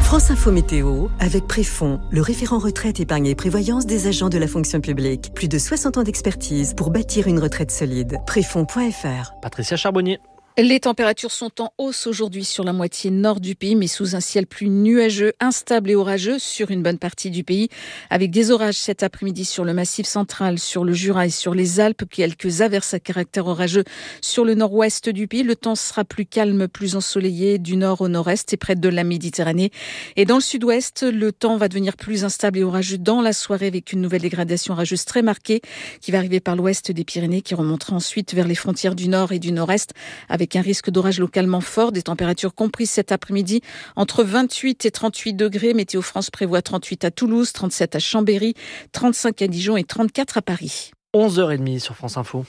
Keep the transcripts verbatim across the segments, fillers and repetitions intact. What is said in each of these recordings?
France Info Météo, avec Préfond, le référent retraite, épargne et prévoyance des agents de la fonction publique. Plus de soixante ans d'expertise pour bâtir une retraite solide. Préfond point F R. Patricia Charbonnier. Les températures sont en hausse aujourd'hui sur la moitié nord du pays, mais sous un ciel plus nuageux, instable et orageux sur une bonne partie du pays, avec des orages cet après-midi sur le Massif central, sur le Jura et sur les Alpes, quelques averses à caractère orageux sur le nord-ouest du pays. Le temps sera plus calme, plus ensoleillé du nord au nord-est et près de la Méditerranée. Et dans le sud-ouest, le temps va devenir plus instable et orageux dans la soirée, avec une nouvelle dégradation orageuse très marquée qui va arriver par l'ouest des Pyrénées, qui remontera ensuite vers les frontières du nord et du nord-est, avec un risque d'orage localement fort, des températures comprises cet après-midi entre vingt-huit et trente-huit degrés. Météo France prévoit trente-huit à Toulouse, trente-sept à Chambéry, trente-cinq à Dijon et trente-quatre à Paris. onze heures trente sur France Info.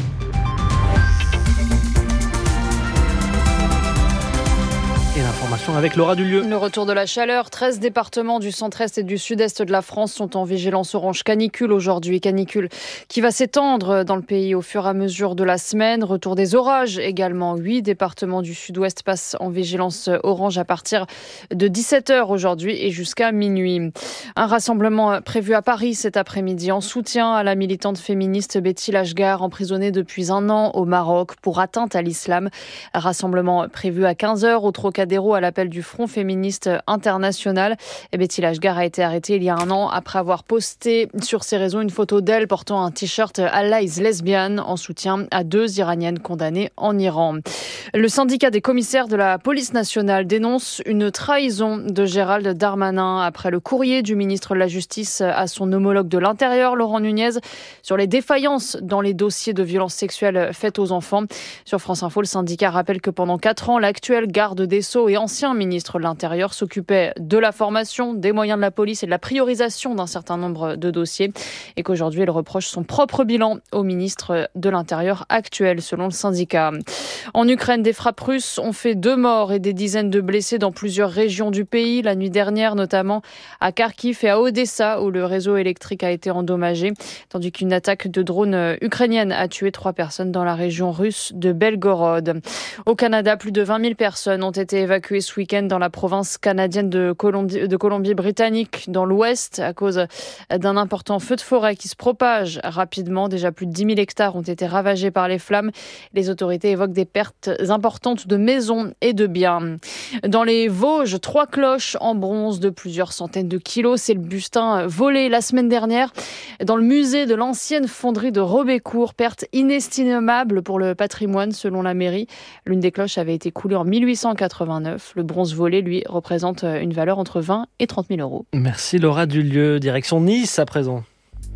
Et l'information avec Laura Dulieu. Le retour de la chaleur. treize départements du centre-est et du sud-est de la France sont en vigilance orange canicule aujourd'hui. Canicule qui va s'étendre dans le pays au fur et à mesure de la semaine. Retour des orages également. huit départements du sud-ouest passent en vigilance orange à partir de dix-sept heures aujourd'hui et jusqu'à minuit. Un rassemblement prévu à Paris cet après-midi en soutien à la militante féministe Betty Lachgar, emprisonnée depuis un an au Maroc pour atteinte à l'islam. Rassemblement prévu à quinze heures au Trocadéro à l'appel du Front féministe international. Et Betty Lachgar a été arrêtée il y a un an après avoir posté sur ses réseaux une photo d'elle portant un t-shirt Allah is lesbian en soutien à deux Iraniennes condamnées en Iran. Le syndicat des commissaires de la police nationale dénonce une trahison de Gérald Darmanin après le courrier du ministre de la Justice à son homologue de l'Intérieur, Laurent Nunez, sur les défaillances dans les dossiers de violences sexuelles faites aux enfants. Sur France Info, le syndicat rappelle que pendant quatre ans, l'actuel garde des Sceaux et ancien ministre de l'Intérieur s'occupait de la formation, des moyens de la police et de la priorisation d'un certain nombre de dossiers et qu'aujourd'hui elle reproche son propre bilan au ministre de l'Intérieur actuel, selon le syndicat. En Ukraine, des frappes russes ont fait deux morts et des dizaines de blessés dans plusieurs régions du pays. La nuit dernière, notamment à Kharkiv et à Odessa, où le réseau électrique a été endommagé, tandis qu'une attaque de drone ukrainienne a tué trois personnes dans la région russe de Belgorod. Au Canada, plus de vingt mille personnes ont été évacuées ce week-end dans la province canadienne de Colombie, de Colombie-Britannique, dans l'ouest, à cause d'un important feu de forêt qui se propage rapidement. Déjà plus de dix mille hectares ont été ravagés par les flammes. Les autorités évoquent des pertes importantes de maisons et de biens. Dans les Vosges, trois cloches en bronze de plusieurs centaines de kilos. C'est le butin volé la semaine dernière dans le musée de l'ancienne fonderie de Robécourt. Perte inestimable pour le patrimoine, selon la mairie. L'une des cloches avait été coulée en mille huit cent quatre-vingt-neuf. Le bronze volé, lui, représente une valeur entre vingt et trente mille euros. Merci Laura Dulieu. Direction Nice à présent.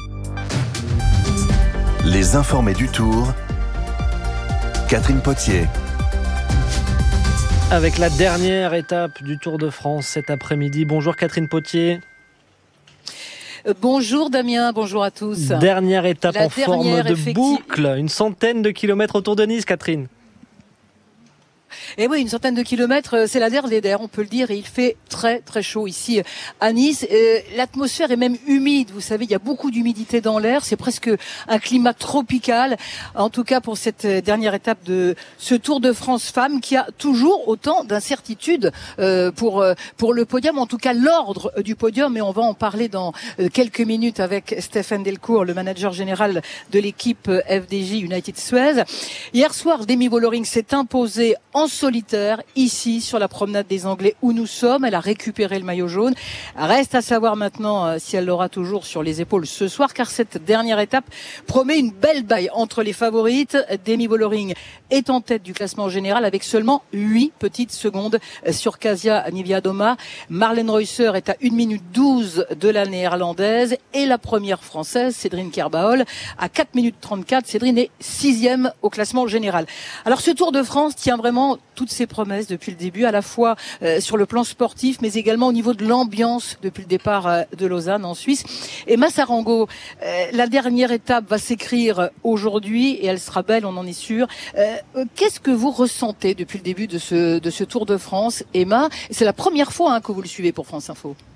Les informés du Tour. Catherine Potier. Avec la dernière étape du Tour de France cet après-midi. Bonjour Catherine Potier. Bonjour Damien, bonjour à tous. Dernière étape la en forme de effective... boucle, une centaine de kilomètres autour de Nice, Catherine. Et oui, une centaine de kilomètres, c'est la dernière, on peut le dire, et il fait très très chaud ici à Nice. Euh, l'atmosphère est même humide, vous savez, il y a beaucoup d'humidité dans l'air, c'est presque un climat tropical, en tout cas pour cette dernière étape de ce Tour de France Femmes, qui a toujours autant d'incertitudes euh, pour pour le podium, en tout cas l'ordre du podium, et on va en parler dans quelques minutes avec Stéphane Delcourt, le manager général de l'équipe F D J United Suez. Hier soir, Demi Vollering s'est imposée en solitaire, ici, sur la promenade des Anglais où nous sommes. Elle a récupéré le maillot jaune. Reste à savoir maintenant euh, si elle l'aura toujours sur les épaules ce soir, car cette dernière étape promet une belle baille entre les favorites. Demi Vollering est en tête du classement général avec seulement huit petites secondes sur Kasia Niewiadoma. Marlène Reusser est à une minute douze de la néerlandaise et la première française, Cédrine Kerbaol, à quatre minutes trente-quatre. Cédrine est sixième au classement général. Alors ce Tour de France tient vraiment toutes ses promesses depuis le début, à la fois euh, sur le plan sportif, mais également au niveau de l'ambiance depuis le départ euh, de Lausanne en Suisse. Et Massarango, euh, la dernière étape va s'écrire aujourd'hui et elle sera belle, on en est sûr. Euh, qu'est-ce que vous ressentez depuis le début de ce, de ce Tour de France, Emma? C'est la première fois hein, que vous le suivez pour France Info.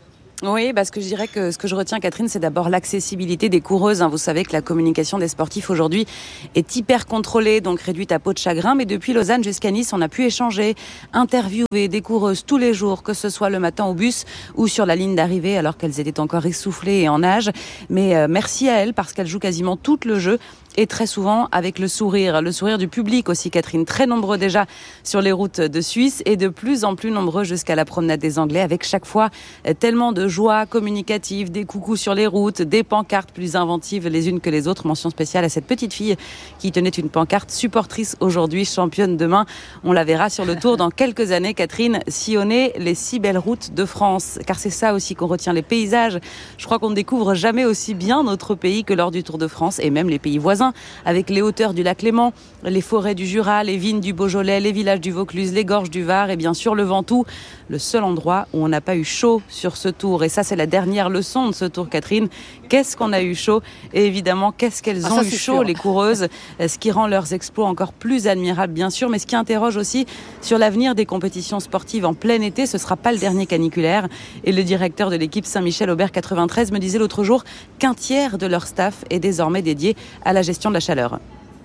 Oui, parce que je dirais que ce que je retiens, Catherine, c'est d'abord l'accessibilité des coureuses. Vous savez que la communication des sportifs aujourd'hui est hyper contrôlée, donc réduite à peau de chagrin. Mais depuis Lausanne jusqu'à Nice, on a pu échanger, interviewer des coureuses tous les jours, que ce soit le matin au bus ou sur la ligne d'arrivée, alors qu'elles étaient encore essoufflées et en âge. Mais euh, merci à elles, parce qu'elles jouent quasiment tout le jeu. Et très souvent avec le sourire, le sourire du public aussi, Catherine. Très nombreux déjà sur les routes de Suisse et de plus en plus nombreux jusqu'à la promenade des Anglais, avec chaque fois tellement de joie communicative, des coucous sur les routes, des pancartes plus inventives les unes que les autres. Mention spéciale à cette petite fille qui tenait une pancarte: supportrice aujourd'hui, championne demain. On la verra sur le tour dans quelques années, Catherine, sillonner les six belles routes de France. Car c'est ça aussi qu'on retient, les paysages. Je crois qu'on ne découvre jamais aussi bien notre pays que lors du Tour de France, et même les pays voisins, avec les hauteurs du lac Léman, les forêts du Jura, les vignes du Beaujolais, les villages du Vaucluse, les gorges du Var et bien sûr le Ventoux, le seul endroit où on n'a pas eu chaud sur ce tour. Et ça, c'est la dernière leçon de ce tour, Catherine. Qu'est-ce qu'on a eu chaud? Et évidemment, qu'est-ce qu'elles ah, ont ça, eu chaud, sûr. les coureuses, ce qui rend leurs exploits encore plus admirables, bien sûr, mais ce qui interroge aussi sur l'avenir des compétitions sportives en plein été. Ce ne sera pas le dernier caniculaire. Et le directeur de l'équipe Saint-Michel-Aubert quatre-vingt-treize me disait l'autre jour qu'un tiers de leur staff est désormais dédié à la gestion de la chaleur.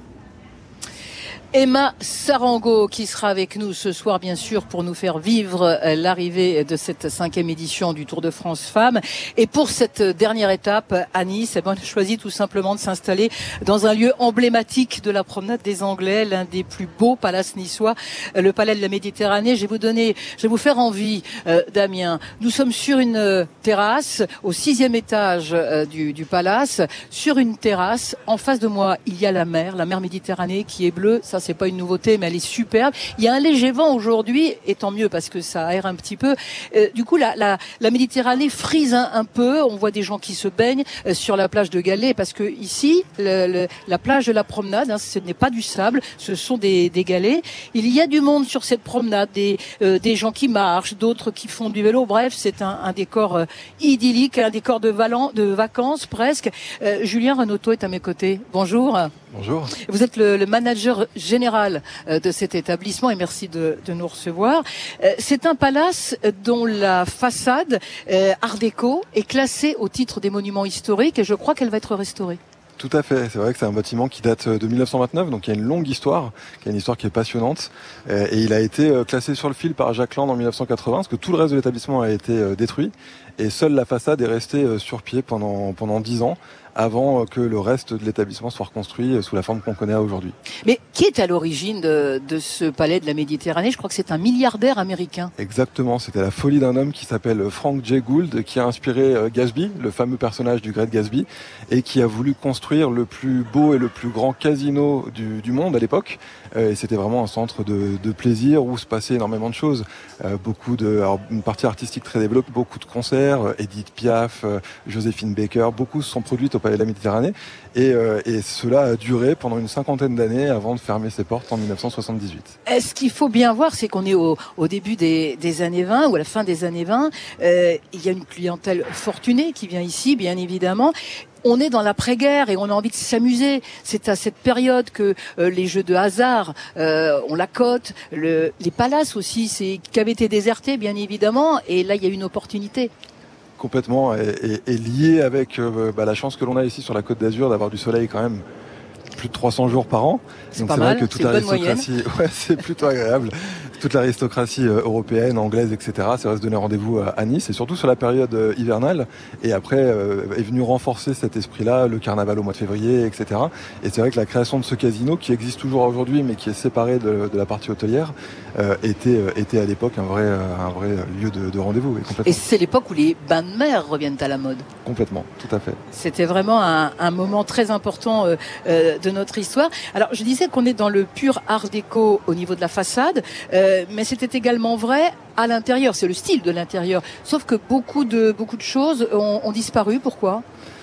Emma Sarango qui sera avec nous ce soir, bien sûr, pour nous faire vivre l'arrivée de cette cinquième édition du Tour de France Femmes. Et pour cette dernière étape à Nice, eh ben, on a choisi tout simplement de s'installer dans un lieu emblématique de la promenade des Anglais, l'un des plus beaux palaces niçois, le Palais de la Méditerranée. Je vais vous donner, je vais vous faire envie, euh, Damien. Nous sommes sur une terrasse au sixième étage euh, du, du palace, sur une terrasse. En face de moi, il y a la mer, la mer Méditerranée qui est bleue. Ça, c'est pas une nouveauté, mais elle est superbe. Il y a un léger vent aujourd'hui, et tant mieux parce que ça aère un petit peu. Euh, du coup, la, la, la Méditerranée frise un, un peu. On voit des gens qui se baignent euh, sur la plage de Galets, parce que ici, le, le, la plage de la promenade, hein, ce n'est pas du sable, ce sont des, des galets. Il y a du monde sur cette promenade, des, euh, des gens qui marchent, d'autres qui font du vélo. Bref, c'est un, un décor euh, idyllique, un décor de, valan, de vacances presque. Euh, Julien Renauteau est à mes côtés. Bonjour. Bonjour. Vous êtes le, le manager général de cet établissement et merci de, de nous recevoir. C'est un palace dont la façade Art déco est classée au titre des monuments historiques et je crois qu'elle va être restaurée. Tout à fait, c'est vrai que c'est un bâtiment qui date de mille neuf cent vingt-neuf, donc il y a une longue histoire, qui a une histoire qui est passionnante, et il a été classé sur le fil par Jacques Land en mille neuf cent quatre-vingts, parce que tout le reste de l'établissement a été détruit, et seule la façade est restée sur pied pendant pendant dix ans, avant que le reste de l'établissement soit reconstruit sous la forme qu'on connaît aujourd'hui. Mais qui est à l'origine de, de ce palais de la Méditerranée? Je crois que c'est un milliardaire américain. Exactement, c'était la folie d'un homme qui s'appelle Frank J. Gould, qui a inspiré Gatsby, le fameux personnage du Great Gatsby, et qui a voulu construire le plus beau et le plus grand casino du, du monde à l'époque. Et c'était vraiment un centre de, de plaisir où se passait énormément de choses. Euh, beaucoup de, alors une partie artistique très développée, beaucoup de concerts, Edith Piaf, euh, Joséphine Baker, beaucoup se sont produites au Palais de la Méditerranée. Et, euh, et cela a duré pendant une cinquantaine d'années avant de fermer ses portes en mille neuf cent soixante-dix-huit. Euh, ce qu'il faut bien voir, c'est qu'on est au, au début des, des années vingt ou à la fin des années vingt. Euh, il y a une clientèle fortunée qui vient ici, bien évidemment. On est dans l'après-guerre et on a envie de s'amuser. C'est à cette période que euh, les jeux de hasard, euh, on la cote. Le, les palaces aussi, c'est qui avaient été désertés, bien évidemment. Et là, il y a une opportunité. Complètement, et, et, et lié avec euh, bah, la chance que l'on a ici sur la Côte d'Azur d'avoir du soleil quand même plus de trois cents jours par an. C'est Donc pas c'est mal, vrai que toute c'est une bonne l'aristocratie, ouais, c'est plutôt agréable. Toute l'aristocratie euh, européenne, anglaise, et cetera, ça va se donner rendez-vous à, à Nice, et surtout sur la période euh, hivernale. Et après euh, est venu renforcer cet esprit-là, le carnaval au mois de février, et cetera. Et c'est vrai que la création de ce casino, qui existe toujours aujourd'hui, mais qui est séparé de, de la partie hôtelière, euh, était, euh, était à l'époque un vrai, euh, un vrai lieu de, de rendez-vous. Et, et c'est l'époque où les bains de mer reviennent à la mode. Complètement, tout à fait. C'était vraiment un, un moment très important euh, euh, de notre histoire. Alors, je disais qu'on est dans le pur art déco au niveau de la façade, euh, mais c'était également vrai à l'intérieur. C'est le style de l'intérieur. Sauf que beaucoup de, beaucoup de choses ont, ont disparu. Pourquoi ?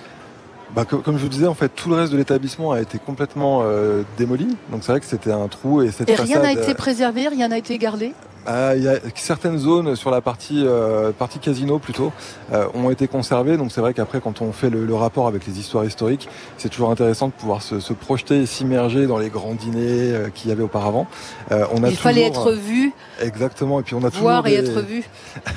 Bah, comme je vous disais, en fait, tout le reste de l'établissement a été complètement euh, démoli. Donc c'est vrai que c'était un trou et cette et façade... rien n'a été préservé, rien n'a été gardé ? Ah, il y a certaines zones sur la partie euh, partie casino plutôt euh, ont été conservées, donc c'est vrai qu'après quand on fait le, le rapport avec les histoires historiques, c'est toujours intéressant de pouvoir se, se projeter et s'immerger dans les grands dîners euh, qu'il y avait aupauvant. Euh, on a il toujours... fallait être vu Exactement. Et puis on a toujours voir et des... être vu.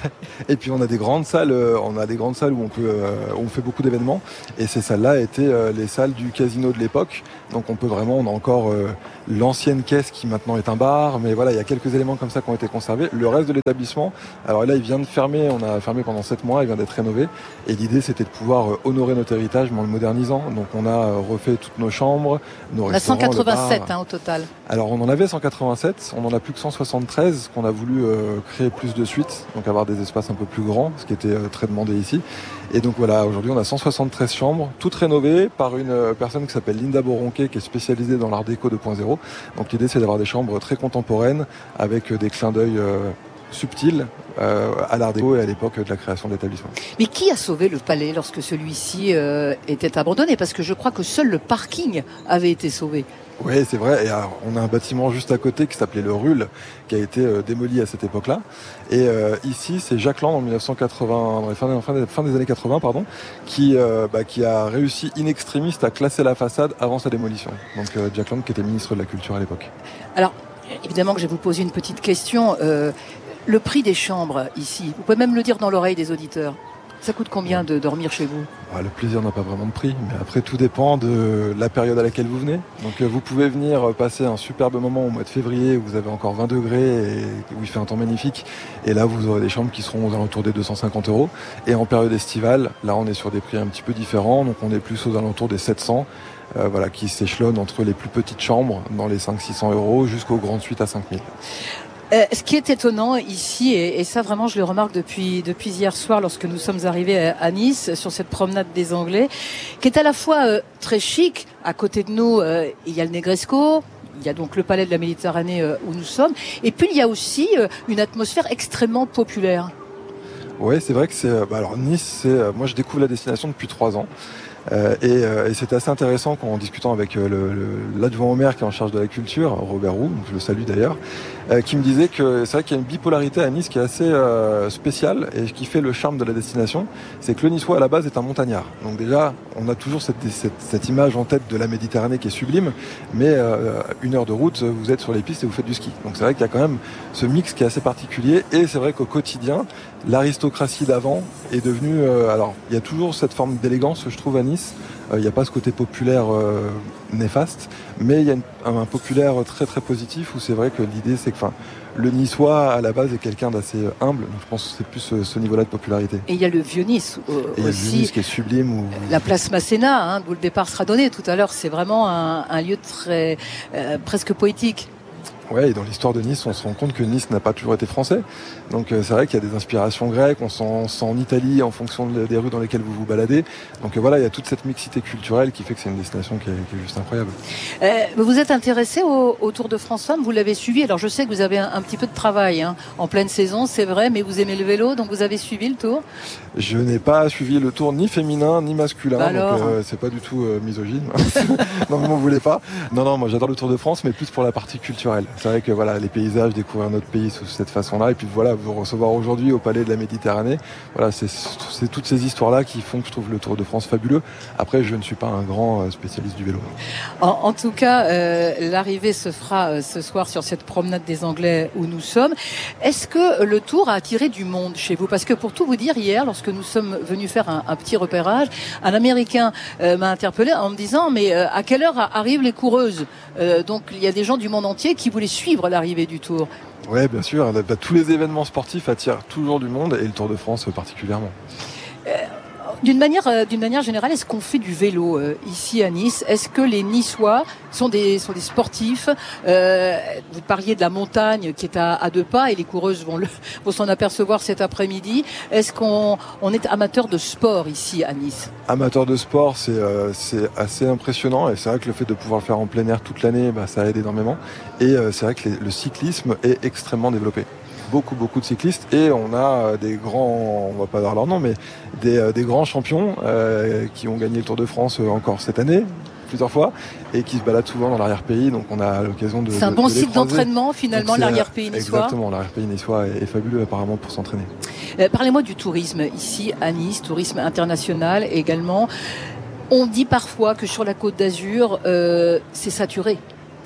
Et puis on a des grandes salles. On a des grandes salles où on peut, où on fait beaucoup d'événements. Et ces salles-là étaient les salles du casino de l'époque. Donc on peut vraiment, on a encore euh, l'ancienne caisse qui maintenant est un bar, mais voilà, il y a quelques éléments comme ça qui ont été conservés. Le reste de l'établissement, alors là, il vient de fermer, on a fermé pendant sept mois, il vient d'être rénové. Et l'idée, c'était de pouvoir euh, honorer notre héritage, mais en le modernisant. Donc on a euh, refait toutes nos chambres, nos on restaurants, a cent quatre-vingt-sept hein, au total. Alors on en avait cent quatre-vingt-sept, on en a plus que cent soixante-treize, qu'on a voulu euh, créer plus de suites, donc avoir des espaces un peu plus grands, ce qui était euh, très demandé ici. Et donc voilà, aujourd'hui on a cent soixante-treize chambres, toutes rénovées par une euh, personne qui s'appelle Linda Boronquet, qui est spécialisée dans l'art déco deux point zéro. Donc l'idée c'est d'avoir des chambres très contemporaines, avec euh, des clins d'œil euh, subtils euh, à l'art déco et à l'époque de la création de l'établissement. Mais qui a sauvé le palais lorsque celui-ci euh, était abandonné? Parce que je crois que seul le parking avait été sauvé. Oui, c'est vrai. Et alors, on a un bâtiment juste à côté qui s'appelait le Ruhl, qui a été euh, démoli à cette époque-là. Et euh, ici, c'est Jacques Land en mille neuf cent quatre-vingts, dans les fin, fin, fin des années quatre-vingts, pardon, qui, euh, bah, qui a réussi in extremis à classer la façade avant sa démolition. Donc euh, Jacques Land, qui était ministre de la Culture à l'époque. Alors, évidemment que je vais vous poser une petite question. Euh, le prix des chambres ici, vous pouvez même le dire dans l'oreille des auditeurs. Ça coûte combien de dormir chez vous? Ah, le plaisir n'a pas vraiment de prix, mais après tout dépend de la période à laquelle vous venez. Donc vous pouvez venir passer un superbe moment au mois de février où vous avez encore vingt degrés et où il fait un temps magnifique. Et là vous aurez des chambres qui seront aux alentours des deux cent cinquante euros. Et en période estivale, là on est sur des prix un petit peu différents, donc on est plus aux alentours des sept cents. Euh, voilà, qui s'échelonnent entre les plus petites chambres dans les cinq cents à six cents euros jusqu'aux grandes suites à cinq mille. Euh, ce qui est étonnant ici, et, et ça vraiment je le remarque depuis depuis hier soir lorsque nous sommes arrivés à, à Nice sur cette promenade des Anglais, qui est à la fois euh, très chic. À côté de nous, euh, il y a le Negresco. Il y a donc le palais de la Méditerranée euh, où nous sommes. Et puis il y a aussi euh, une atmosphère extrêmement populaire. Oui, c'est vrai que c'est. Bah alors Nice, c'est. Moi, je découvre la destination depuis trois ans. Euh, et, euh, et c'était assez intéressant quand, en discutant avec euh, le, le, l'adjoint au maire qui est en charge de la culture, Robert Roux, je le salue d'ailleurs, euh, qui me disait que c'est vrai qu'il y a une bipolarité à Nice qui est assez euh, spéciale et qui fait le charme de la destination. C'est que le Niçois à la base est un montagnard. Donc déjà, on a toujours cette, cette, cette image en tête de la Méditerranée qui est sublime, mais euh, une heure de route, vous êtes sur les pistes et vous faites du ski. Donc c'est vrai qu'il y a quand même ce mix qui est assez particulier et c'est vrai qu'au quotidien, l'aristocratie d'avant est devenue... Euh, alors, il y a toujours cette forme d'élégance, je trouve, à Nice. Il n'y a pas ce côté populaire euh, néfaste, mais il y a une, un, un populaire très très positif où c'est vrai que l'idée c'est que enfin, le Niçois à la base est quelqu'un d'assez humble, donc je pense que c'est plus ce, ce niveau-là de popularité. Et il y a le Vieux-Nice euh, Et il y a aussi. le Vieux-Nice qui est sublime. Où... La place Masséna, hein, d'où le départ sera donné tout à l'heure, c'est vraiment un, un lieu très euh, presque poétique. Ouais, et dans l'histoire de Nice, on se rend compte que Nice n'a pas toujours été français. Donc euh, c'est vrai qu'il y a des inspirations grecques, on s'en sent en Italie en fonction de, des rues dans lesquelles vous vous baladez. Donc euh, voilà, il y a toute cette mixité culturelle qui fait que c'est une destination qui est, qui est juste incroyable. Euh, vous êtes intéressé au, au Tour de France Femmes, vous l'avez suivi. Alors je sais que vous avez un, un petit peu de travail hein, en pleine saison, c'est vrai, mais vous aimez le vélo, donc vous avez suivi le Tour? Je n'ai pas suivi le Tour ni féminin ni masculin, bah donc euh, c'est pas du tout euh, misogyne. Non, mais vous voulez pas. Non, non, moi j'adore le Tour de France, mais plus pour la partie culturelle. C'est vrai que voilà, les paysages, découvrir notre pays sous cette façon-là, et puis voilà, vous recevoir aujourd'hui au Palais de la Méditerranée, voilà, c'est, c'est toutes ces histoires-là qui font que je trouve le Tour de France fabuleux. Après, je ne suis pas un grand spécialiste du vélo. En, en tout cas, euh, l'arrivée se fera euh, ce soir sur cette promenade des Anglais où nous sommes. Est-ce que le Tour a attiré du monde chez vous? Parce que pour tout vous dire, hier, lorsque nous sommes venus faire un, un petit repérage, un Américain euh, m'a interpellé en me disant mais euh, à quelle heure arrivent les coureuses? euh, Donc il y a des gens du monde entier qui voulaient suivre l'arrivée du Tour. Oui, bien sûr. Bah, tous les événements sportifs attirent toujours du monde et le Tour de France particulièrement. Euh, d'une manière, euh, d'une manière générale, est-ce qu'on fait du vélo euh, ici à Nice? Est-ce que les Niçois sont des, sont des sportifs? euh, Vous parliez de la montagne qui est à, à deux pas et les coureuses vont, le, vont s'en apercevoir cet après-midi. Est-ce qu'on on est amateur de sport ici à Nice? Amateur de sport, c'est, euh, c'est assez impressionnant et c'est vrai que le fait de pouvoir le faire en plein air toute l'année, bah, ça aide énormément. Et euh, c'est vrai que les, le cyclisme est extrêmement développé. Beaucoup, beaucoup de cyclistes et on a des grands, on va pas dire leur nom, mais des, des grands champions euh, qui ont gagné le Tour de France encore cette année, plusieurs fois, et qui se baladent souvent dans l'arrière-pays, donc on a l'occasion de... C'est un de, bon de site d'entraînement finalement, l'arrière-pays niçois. Exactement, l'arrière-pays niçois est, est fabuleux apparemment pour s'entraîner. Euh, parlez-moi du tourisme ici à Nice, tourisme international également. On dit parfois que sur la Côte d'Azur, euh, c'est saturé.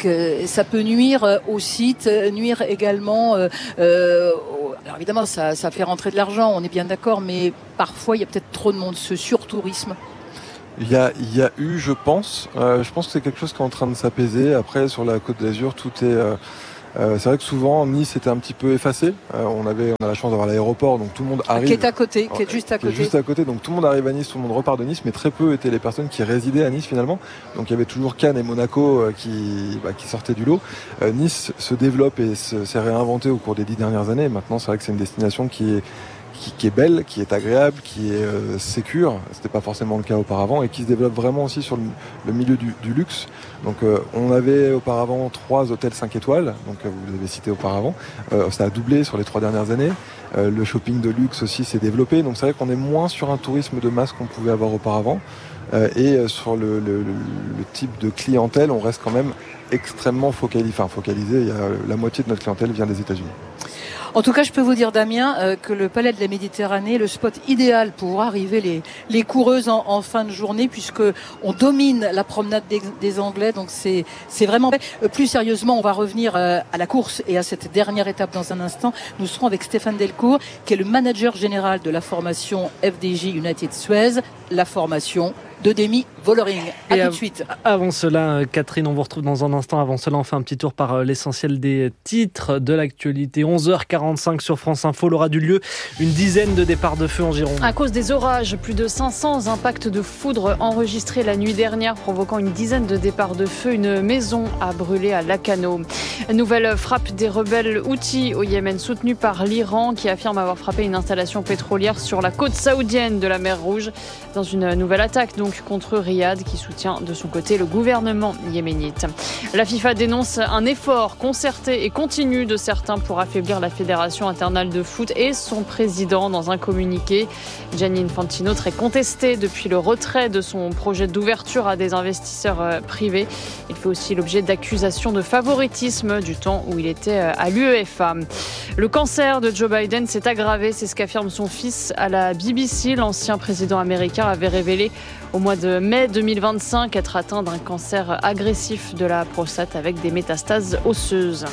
que ça peut nuire au site, nuire également. Euh, euh, alors évidemment, ça, ça fait rentrer de l'argent, on est bien d'accord, mais parfois il y a peut-être trop de monde, ce surtourisme. Il y a, il y a eu, je pense, euh, je pense que c'est quelque chose qui est en train de s'apaiser. Après, sur la Côte d'Azur, tout est... Euh, Euh, c'est vrai que souvent Nice était un petit peu effacé. Euh, on avait, on a la chance d'avoir l'aéroport, donc tout le monde arrive. Qui est à côté, qui est juste à côté. Qui est juste à côté, donc tout le monde arrive à Nice, tout le monde repart de Nice, mais très peu étaient les personnes qui résidaient à Nice finalement. Donc il y avait toujours Cannes et Monaco euh, qui, bah, qui sortaient du lot. Euh, Nice se développe et se, s'est réinventé au cours des dix dernières années. Maintenant, c'est vrai que c'est une destination qui est Qui, qui est belle, qui est agréable, qui est euh, sécure. C'était pas forcément le cas auparavant et qui se développe vraiment aussi sur le, le milieu du, du luxe. Donc euh, on avait auparavant trois hôtels cinq étoiles, donc euh, vous l'avez cité auparavant. Euh, ça a doublé sur les trois dernières années. Euh, le shopping de luxe aussi s'est développé. Donc c'est vrai qu'on est moins sur un tourisme de masse qu'on pouvait avoir auparavant. Euh, et euh, sur le, le, le, le type de clientèle, on reste quand même extrêmement focalisé. Enfin focalisé. Il y a, la moitié de notre clientèle vient des États-Unis. En tout cas, je peux vous dire, Damien, euh, que le Palais de la Méditerranée est le spot idéal pour voir arriver les, les coureuses en, en fin de journée, puisque on domine la promenade des, des Anglais. Donc c'est, c'est vraiment... Euh, plus sérieusement, on va revenir euh, à la course et à cette dernière étape dans un instant. Nous serons avec Stéphane Delcourt, qui est le manager général de la formation F D J United Suez, la formation de Demi Vollering. À tout de suite. Avant cela, Catherine, on vous retrouve dans un instant. Avant cela, on fait un petit tour par l'essentiel des titres de l'actualité. onze heures quarante-cinq sur France Info. L'aura du lieu une dizaine de départs de feu en Gironde. À cause des orages, plus de cinq cents impacts de foudre enregistrés la nuit dernière, provoquant une dizaine de départs de feu. Une maison a brûlé à Lacanau. Nouvelle frappe des rebelles Houthis au Yémen, soutenue par l'Iran, qui affirme avoir frappé une installation pétrolière sur la côte saoudienne de la mer Rouge, dans une nouvelle attaque donc contre Riyad, qui soutient de son côté le gouvernement yéménite. La FIFA dénonce un effort concerté et continu de certains pour affaiblir la Fédération internationale de foot et son président. Dans un communiqué, Gianni Infantino, très contesté depuis le retrait de son projet d'ouverture à des investisseurs privés. Il fait aussi l'objet d'accusations de favoritisme du temps où il était à l'UEFA. Le cancer de Joe Biden s'est aggravé, c'est ce qu'affirme son fils à la B B C. L'ancien président américain avait révélé au mois de mai deux mille vingt-cinq être atteint d'un cancer agressif de la prostate avec des métastases osseuses.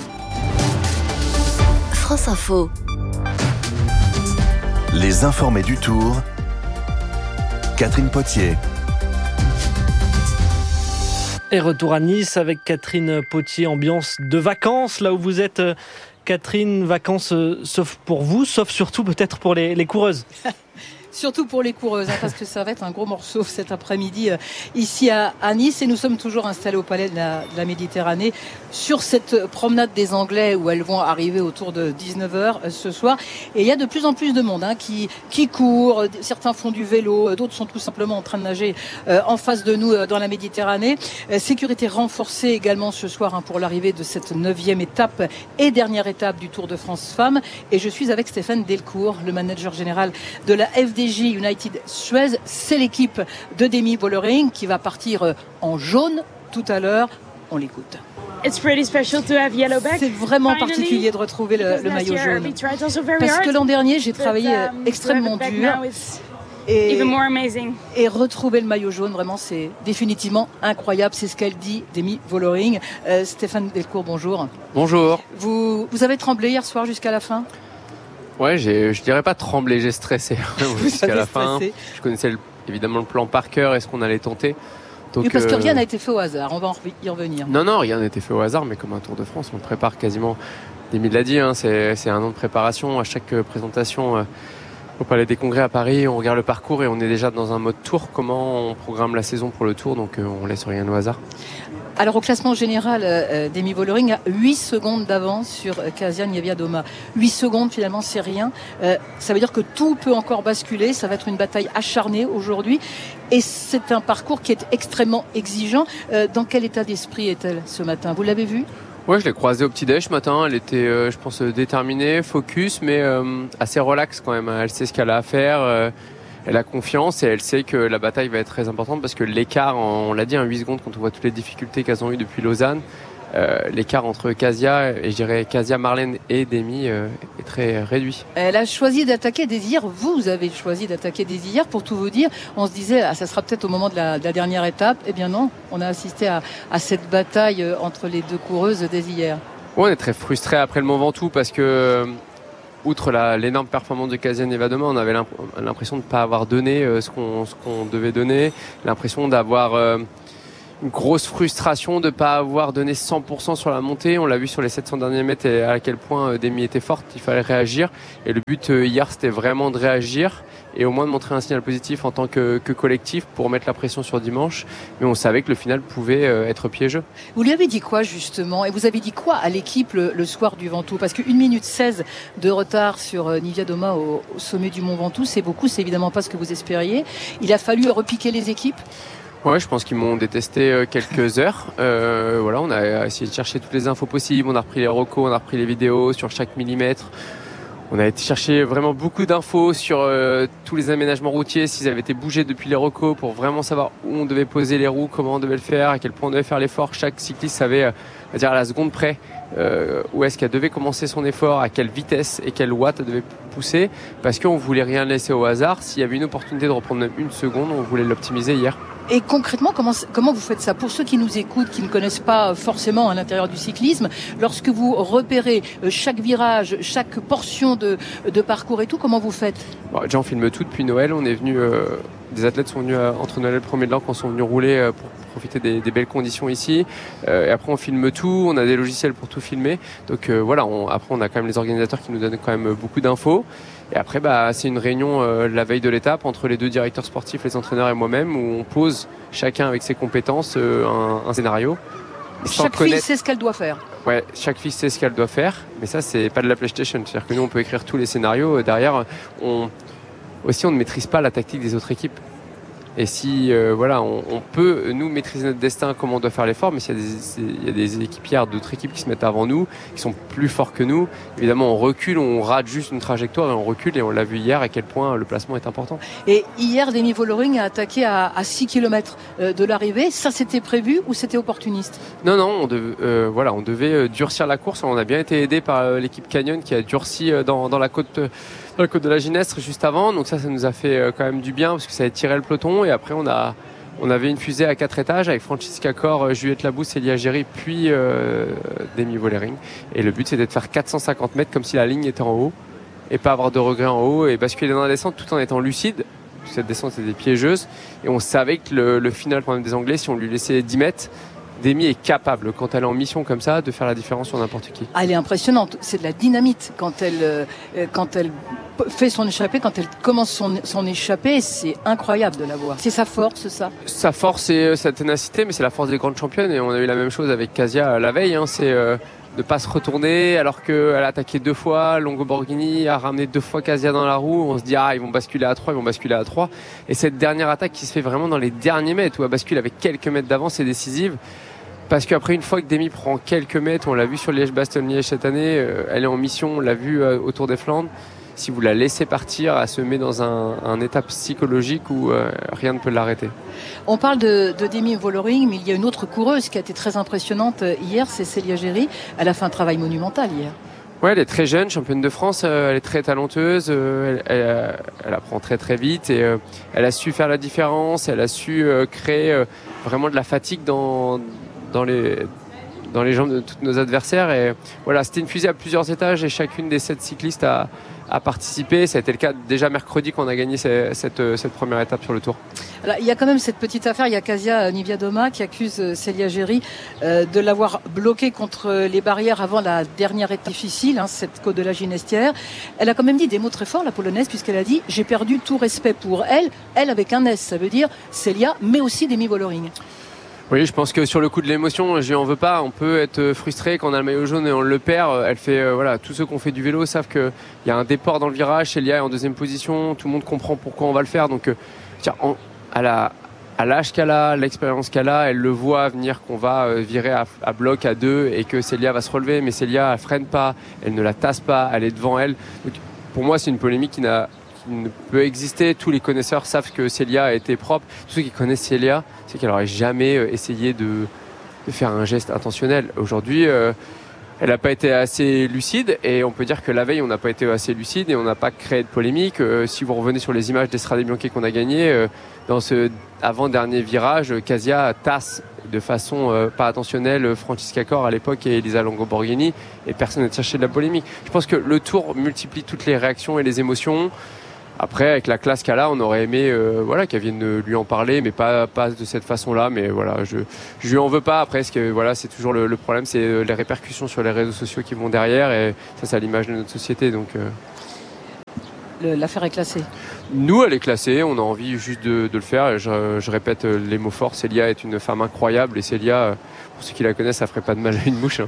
France Info. Les informés du Tour. Catherine Potier. Et retour à Nice avec Catherine Potier, ambiance de vacances, là où vous êtes, Catherine, vacances euh, sauf pour vous, sauf surtout peut-être pour les, les coureuses. Surtout pour les coureuses, hein, parce que ça va être un gros morceau cet après-midi euh, ici à, à Nice. Et nous sommes toujours installés au Palais de la, de la Méditerranée sur cette promenade des Anglais où elles vont arriver autour de dix-neuf heures euh, ce soir. Et il y a de plus en plus de monde hein, qui, qui court. Certains font du vélo, d'autres sont tout simplement en train de nager euh, en face de nous euh, dans la Méditerranée. Euh, sécurité renforcée également ce soir hein, pour l'arrivée de cette neuvième étape et dernière étape du Tour de France Femmes. Et je suis avec Stéphane Delcourt, le manager général de la F D J United Suez. C'est l'équipe de Demi Vollering qui va partir en jaune tout à l'heure. On l'écoute. It's pretty special to have yellow back. C'est vraiment particulier de retrouver le, le maillot jaune. Parce que l'an dernier, j'ai travaillé um, extrêmement dur. Et, et retrouver le maillot jaune, vraiment, c'est définitivement incroyable. C'est ce qu'elle dit, Demi Vollering. Euh, Stéphane Delcourt, bonjour. Bonjour. Vous, vous avez tremblé hier soir jusqu'à la fin ? Ouais, j'ai, je dirais pas tremblé, j'ai stressé jusqu'à la fin. Stressé. Je connaissais le, évidemment le plan par cœur et ce qu'on allait tenter. Donc, oui, parce que euh... rien n'a été fait au hasard, on va y revenir. Non, non, rien n'a été fait au hasard, mais comme un Tour de France, on le prépare quasiment. Demi l'a dit, hein, c'est, c'est un an de préparation. À chaque présentation euh, au Palais des Congrès à Paris, on regarde le parcours et on est déjà dans un mode tour. Comment on programme la saison pour le Tour, donc euh, on laisse rien au hasard. Alors au classement général, euh, Demi Vollering a huit secondes d'avance sur euh, Kasia Niewiadoma. huit secondes finalement c'est rien. Euh, ça veut dire que tout peut encore basculer. Ça va être une bataille acharnée aujourd'hui. Et c'est un parcours qui est extrêmement exigeant. Euh, dans quel état d'esprit est-elle ce matin ? Vous l'avez vue ? Ouais, je l'ai croisée au petit-déj ce matin. Elle était, euh, je pense, déterminée, focus, mais euh, assez relax quand même. Elle sait ce qu'elle a à faire. Euh, Elle a confiance et elle sait que la bataille va être très importante parce que l'écart, on l'a dit, hein, huit secondes quand on voit toutes les difficultés qu'elles ont eues depuis Lausanne, euh, l'écart entre Casia et je dirais Casia, Marlène et Demi euh, est très réduit. Elle a choisi d'attaquer Désir. Vous avez choisi d'attaquer Désir. Pour tout vous dire, on se disait, ah, ça sera peut-être au moment de la, de la dernière étape. Eh bien non, on a assisté à, à cette bataille entre les deux coureuses dès hier. Ouais, on est très frustrés après le Mont Ventoux parce que outre la, l'énorme performance de Casia Nevadoma, on avait l'impression de ne pas avoir donné euh, ce, qu'on, ce qu'on devait donner, l'impression d'avoir euh, une grosse frustration de ne pas avoir donné cent pour cent sur la montée. On l'a vu sur les sept cents derniers mètres et à quel point euh, Demi était forte, il fallait réagir. Et le but euh, hier, c'était vraiment de réagir et au moins de montrer un signal positif en tant que, que collectif pour mettre la pression sur dimanche. Mais on savait que le final pouvait euh, être piégeux. Vous lui avez dit quoi justement? Et vous avez dit quoi à l'équipe le, le soir du Ventoux? Parce qu'une minute seize de retard sur euh, Niewiadoma au, au sommet du Mont Ventoux, c'est beaucoup, c'est évidemment pas ce que vous espériez. Il a fallu repiquer les équipes? Ouais, je pense qu'ils m'ont détesté quelques heures. Euh, voilà, on a essayé de chercher toutes les infos possibles. On a repris les recos, on a repris les vidéos sur chaque millimètre. On a été chercher vraiment beaucoup d'infos sur euh, tous les aménagements routiers, s'ils avaient été bougés depuis les recos pour vraiment savoir où on devait poser les roues, comment on devait le faire, à quel point on devait faire l'effort. Chaque cycliste savait, euh, à dire à la seconde près, euh, où est-ce qu'elle devait commencer son effort, à quelle vitesse et quelle watt elle devait pousser, parce qu'on voulait rien laisser au hasard. S'il y avait une opportunité de reprendre même une seconde, on voulait l'optimiser hier. Et concrètement, comment, comment vous faites ça? Pour ceux qui nous écoutent, qui ne connaissent pas forcément à l'intérieur du cyclisme, lorsque vous repérez chaque virage, chaque portion de, de parcours et tout, comment vous faites? Bon, déjà, on filme tout depuis Noël. On est venu, euh, des athlètes sont venus euh, entre Noël et le premier de l'an, quand sont venus rouler euh, pour profiter des, des belles conditions ici. Euh, et après, on filme tout. On a des logiciels pour tout filmer. Donc euh, voilà. On, après, on a quand même les organisateurs qui nous donnent quand même beaucoup d'infos. Et après, bah, c'est une réunion euh, la veille de l'étape entre les deux directeurs sportifs, les entraîneurs et moi-même, où on pose chacun avec ses compétences euh, un, un scénario. Chaque fille sait ce qu'elle doit faire. Ouais, chaque fille sait ce qu'elle doit faire, mais ça, c'est pas de la PlayStation. C'est-à-dire que nous, on peut écrire tous les scénarios. Derrière, on aussi, on ne maîtrise pas la tactique des autres équipes. Et si, euh, voilà, on, on peut, nous, maîtriser notre destin, comment on doit faire l'effort, mais s'il y a des, il y a des équipières d'autres équipes qui se mettent avant nous, qui sont plus forts que nous, évidemment, on recule, on rate juste une trajectoire et on recule, et on l'a vu hier à quel point le placement est important. Et hier, Demi Vollering a attaqué à, à six kilomètres de l'arrivée. Ça, c'était prévu ou c'était opportuniste? Non, non, on devait, euh, voilà, on devait durcir la course. On a bien été aidé par l'équipe Canyon qui a durci dans, dans la côte... le côte de la Ginestre juste avant, donc ça ça nous a fait quand même du bien parce que ça a tiré le peloton. Et après on a on avait une fusée à quatre étages avec Francisca Cor, Juliette Labousse, Elia Géry puis euh, Demi Vollering, et le but c'était de faire quatre cent cinquante mètres comme si la ligne était en haut et pas avoir de regrets en haut et basculer dans la descente tout en étant lucide. Cette descente était piégeuse et on savait que le, le final problème des Anglais, si on lui laissait dix mètres, Demi est capable, quand elle est en mission comme ça, de faire la différence sur n'importe qui. Ah, elle est impressionnante. C'est de la dynamite quand elle, euh, quand elle fait son échappée, quand elle commence son, son échappée. C'est incroyable de la voir. C'est sa force, ça? Sa force, c'est sa ténacité, mais c'est la force des grandes championnes. Et on a eu la même chose avec Casia la veille. Hein. C'est euh, de ne pas se retourner alors qu'elle a attaqué deux fois. Longo Borghini a ramené deux fois Casia dans la roue. On se dit, ah, ils vont basculer à trois, ils vont basculer à trois. Et cette dernière attaque qui se fait vraiment dans les derniers mètres, où elle bascule avec quelques mètres d'avance, c'est décisive. Parce qu'après, une fois que Demi prend quelques mètres, on l'a vu sur Liège-Bastogne-Liège cette année, euh, elle est en mission, on l'a vu euh, au Tour des Flandres. Si vous la laissez partir, elle se met dans un, un état psychologique où euh, rien ne peut l'arrêter. On parle de, de Demi Vollering, mais il y a une autre coureuse qui a été très impressionnante hier, c'est Célia Géry. Elle a fait un travail monumental hier. Ouais, elle est très jeune, championne de France, euh, elle est très talentueuse, euh, elle, elle, elle apprend très très vite et euh, elle a su faire la différence, elle a su euh, créer euh, vraiment de la fatigue dans... dans les dans les jambes de tous nos adversaires. Et voilà, c'était une fusée à plusieurs étages et chacune des sept cyclistes a, a participé. Ça a été le cas déjà mercredi quand on a gagné cette, cette, cette première étape sur le Tour. Alors, il y a quand même cette petite affaire. Il y a Casia Niewiadoma qui accuse Célia Géry euh, de l'avoir bloquée contre les barrières avant la dernière étape difficile, hein, cette côte de la Ginestière. Elle a quand même dit des mots très forts, la polonaise, puisqu'elle a dit « j'ai perdu tout respect pour elle ». Elle avec un S, ça veut dire Célia, mais aussi Demi Vollering. Oui, je pense que sur le coup de l'émotion, je lui en veux pas. On peut être frustré quand on a le maillot jaune et on le perd. Elle fait, euh, voilà, tous ceux qui ont fait du vélo savent qu'il y a un déport dans le virage. Célia est en deuxième position. Tout le monde comprend pourquoi on va le faire. Donc, euh, tiens, en, à la, à l'âge qu'elle a, l'expérience qu'elle a, elle le voit venir qu'on va euh, virer à, à bloc à deux et que Célia va se relever. Mais Célia, elle freine pas, elle ne la tasse pas, elle est devant elle. Donc, pour moi, c'est une polémique qui n'a ne peut exister. Tous les connaisseurs savent que Célia a été propre. Tous ceux qui connaissent Célia, c'est qu'elle n'aurait jamais essayé de, de faire un geste intentionnel. Aujourd'hui, euh, elle n'a pas été assez lucide et on peut dire que la veille, on n'a pas été assez lucide et on n'a pas créé de polémique. Euh, si vous revenez sur les images d'Estrade Bianchi qu'on a gagné, euh, dans ce avant-dernier virage, Casia tasse de façon euh, pas attentionnelle Francisca Cor à l'époque et Elisa Longo Borghini et personne n'a cherché de la polémique. Je pense que le Tour multiplie toutes les réactions et les émotions. Après, avec la classe qu'elle a, on aurait aimé euh, voilà, qu'elle vienne lui en parler, mais pas, pas de cette façon-là. Mais voilà, je je lui en veux pas. Après, ce que, voilà, c'est toujours le, le problème, c'est les répercussions sur les réseaux sociaux qui vont derrière. Et ça, c'est à l'image de notre société. Donc, euh... le, l'affaire est classée. Nous, elle est classée. On a envie juste de, de le faire. Je, je répète les mots forts. Célia est une femme incroyable. Et Célia, pour ceux qui la connaissent, ça ferait pas de mal à une mouche. Hein.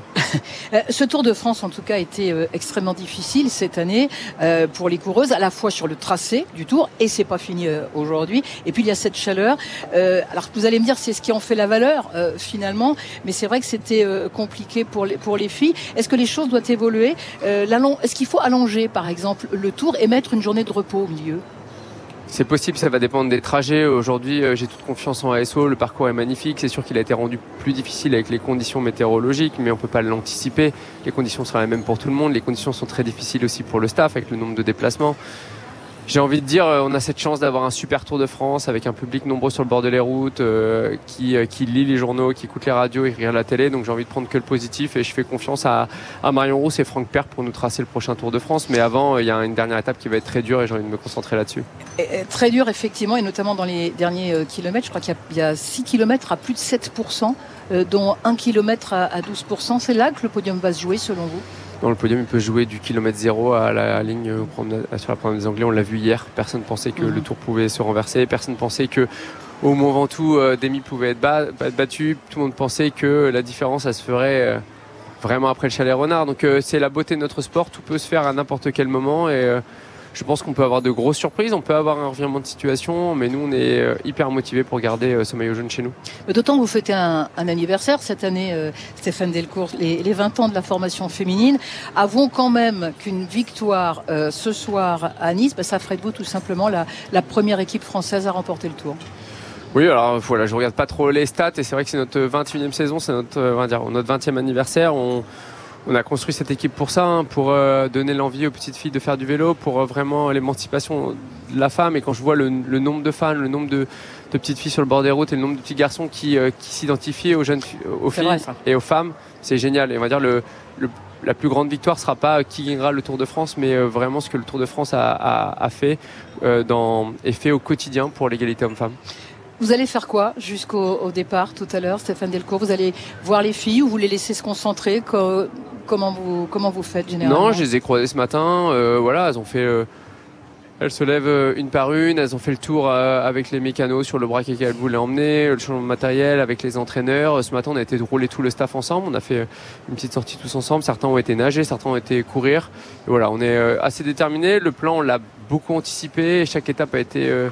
Ce Tour de France, en tout cas, a été euh, extrêmement difficile cette année euh, pour les coureuses, à la fois sur le tracé du Tour, et c'est pas fini euh, aujourd'hui. Et puis il y a cette chaleur. Euh, alors vous allez me dire, c'est ce qui en fait la valeur euh, finalement, mais c'est vrai que c'était euh, compliqué pour les pour les filles. Est-ce que les choses doivent évoluer euh, Est-ce qu'il faut allonger, par exemple, le Tour et mettre une journée de repos au milieu ? C'est possible, ça va dépendre des trajets. Aujourd'hui, euh, j'ai toute confiance en A S O, le parcours est magnifique. C'est sûr qu'il a été rendu plus difficile avec les conditions météorologiques, mais on ne peut pas l'anticiper. Les conditions seront les mêmes pour tout le monde. Les conditions sont très difficiles aussi pour le staff, avec le nombre de déplacements. J'ai envie de dire, on a cette chance d'avoir un super Tour de France avec un public nombreux sur le bord de les routes, euh, qui, euh, qui lit les journaux, qui écoute les radios, qui regarde la télé. Donc j'ai envie de prendre que le positif et je fais confiance à, à Marion Rousse et Franck Père pour nous tracer le prochain Tour de France. Mais avant, il y a une dernière étape qui va être très dure et j'ai envie de me concentrer là-dessus. Et, et, très dur, effectivement, et notamment dans les derniers euh, kilomètres. Je crois qu'il y a, il y a six kilomètres à plus de sept pour cent, euh, dont un kilomètre à, à douze pour cent. C'est là que le podium va se jouer, selon vous ? Dans le podium, il peut jouer du kilomètre zéro à la ligne sur la promenade des Anglais. On l'a vu hier. Personne ne pensait que mmh. le Tour pouvait se renverser. Personne ne pensait que au Mont Ventoux, euh, Demi pouvait être, bat, être battu. Tout le monde pensait que la différence, ça se ferait euh, vraiment après le Chalet Renard. Donc euh, c'est la beauté de notre sport. Tout peut se faire à n'importe quel moment. Et euh, je pense qu'on peut avoir de grosses surprises. On peut avoir un revirement de situation. Mais nous, on est euh, hyper motivés pour garder euh, ce maillot jaune chez nous. D'autant que vous fêtez un, un anniversaire cette année, euh, Stéphane Delcourt. Les, les vingt ans de la formation féminine. Avouons quand même qu'une victoire euh, ce soir à Nice, bah, ça ferait de vous tout simplement la, la première équipe française à remporter le Tour. Oui, alors voilà, je regarde pas trop les stats. Et c'est vrai que c'est notre vingt et unième saison. C'est notre, euh, on va dire, notre vingtième anniversaire. On... On a construit cette équipe pour ça, hein, pour euh, donner l'envie aux petites filles de faire du vélo, pour euh, vraiment l'émancipation de la femme. Et quand je vois le, le nombre de fans, le nombre de, de petites filles sur le bord des routes et le nombre de petits garçons qui, euh, qui s'identifient aux jeunes aux filles vrai, et aux femmes, c'est génial. Et on va dire le, le la plus grande victoire sera pas qui gagnera le Tour de France, mais euh, vraiment ce que le Tour de France a, a, a fait euh, dans, et fait au quotidien pour l'égalité homme-femme. Vous allez faire quoi jusqu'au au départ tout à l'heure, Stéphane Delcourt ? Vous allez voir les filles ou vous les laissez se concentrer ? Comment vous, comment vous faites généralement ? Non, je les ai croisées ce matin. Euh, voilà, elles ont fait, euh, elles se lèvent une par une. Elles ont fait le tour euh, avec les mécanos sur le braquet qu'elles voulaient emmener, le changement de matériel avec les entraîneurs. Ce matin, on a été rouler tout le staff ensemble. On a fait une petite sortie tous ensemble. Certains ont été nager, certains ont été courir. Et voilà, on est euh, assez déterminés. Le plan, on l'a beaucoup anticipé. Chaque étape a été euh,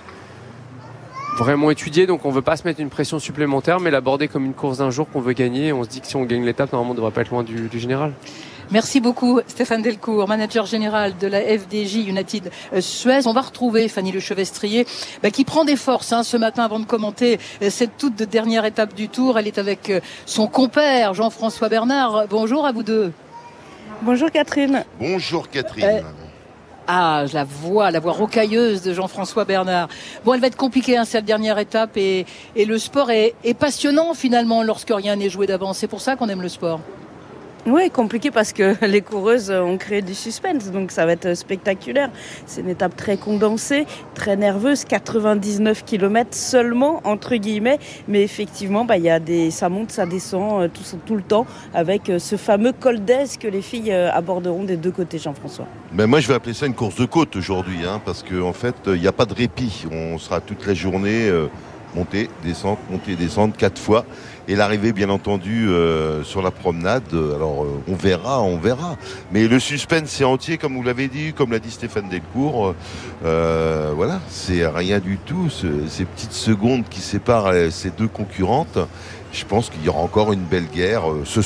vraiment étudié, donc on ne veut pas se mettre une pression supplémentaire, mais l'aborder comme une course d'un jour qu'on veut gagner. On se dit que si on gagne l'étape, normalement on ne devrait pas être loin du, du général. Merci beaucoup Stéphane Delcourt, manager général de la F D J United Suez. On va retrouver Fanny Lechevestrier bah, qui prend des forces hein, ce matin avant de commenter cette toute dernière étape du Tour. Elle est avec son compère Jean-François Bernard. Bonjour à vous deux. Bonjour Catherine. Bonjour Catherine. Euh, Ah, je la vois, la voix rocailleuse de Jean-François Bernard. Bon, elle va être compliquée, hein, cette dernière étape. Et, et le sport est, est passionnant, finalement, lorsque rien n'est joué d'avance. C'est pour ça qu'on aime le sport. Oui, compliqué parce que les coureuses ont créé du suspense, donc ça va être spectaculaire. C'est une étape très condensée, très nerveuse, quatre-vingt-dix-neuf kilomètres seulement, entre guillemets. Mais effectivement, bah, y a des, ça monte, ça descend tout, tout le temps avec ce fameux col d'Aise que les filles aborderont des deux côtés, Jean-François. Ben moi, je vais appeler ça une course de côte aujourd'hui, hein, parce qu'en en fait, il n'y a pas de répit. On sera toute la journée euh, monter, descendre, monter, descendre quatre fois. Et l'arrivée, bien entendu, euh, sur la promenade, alors euh, on verra, on verra. Mais le suspense, c'est entier, comme vous l'avez dit, comme l'a dit Stéphane Delcourt. Euh, voilà, c'est rien du tout, ce, ces petites secondes qui séparent ces deux concurrentes. Je pense qu'il y aura encore une belle guerre euh, ce soir.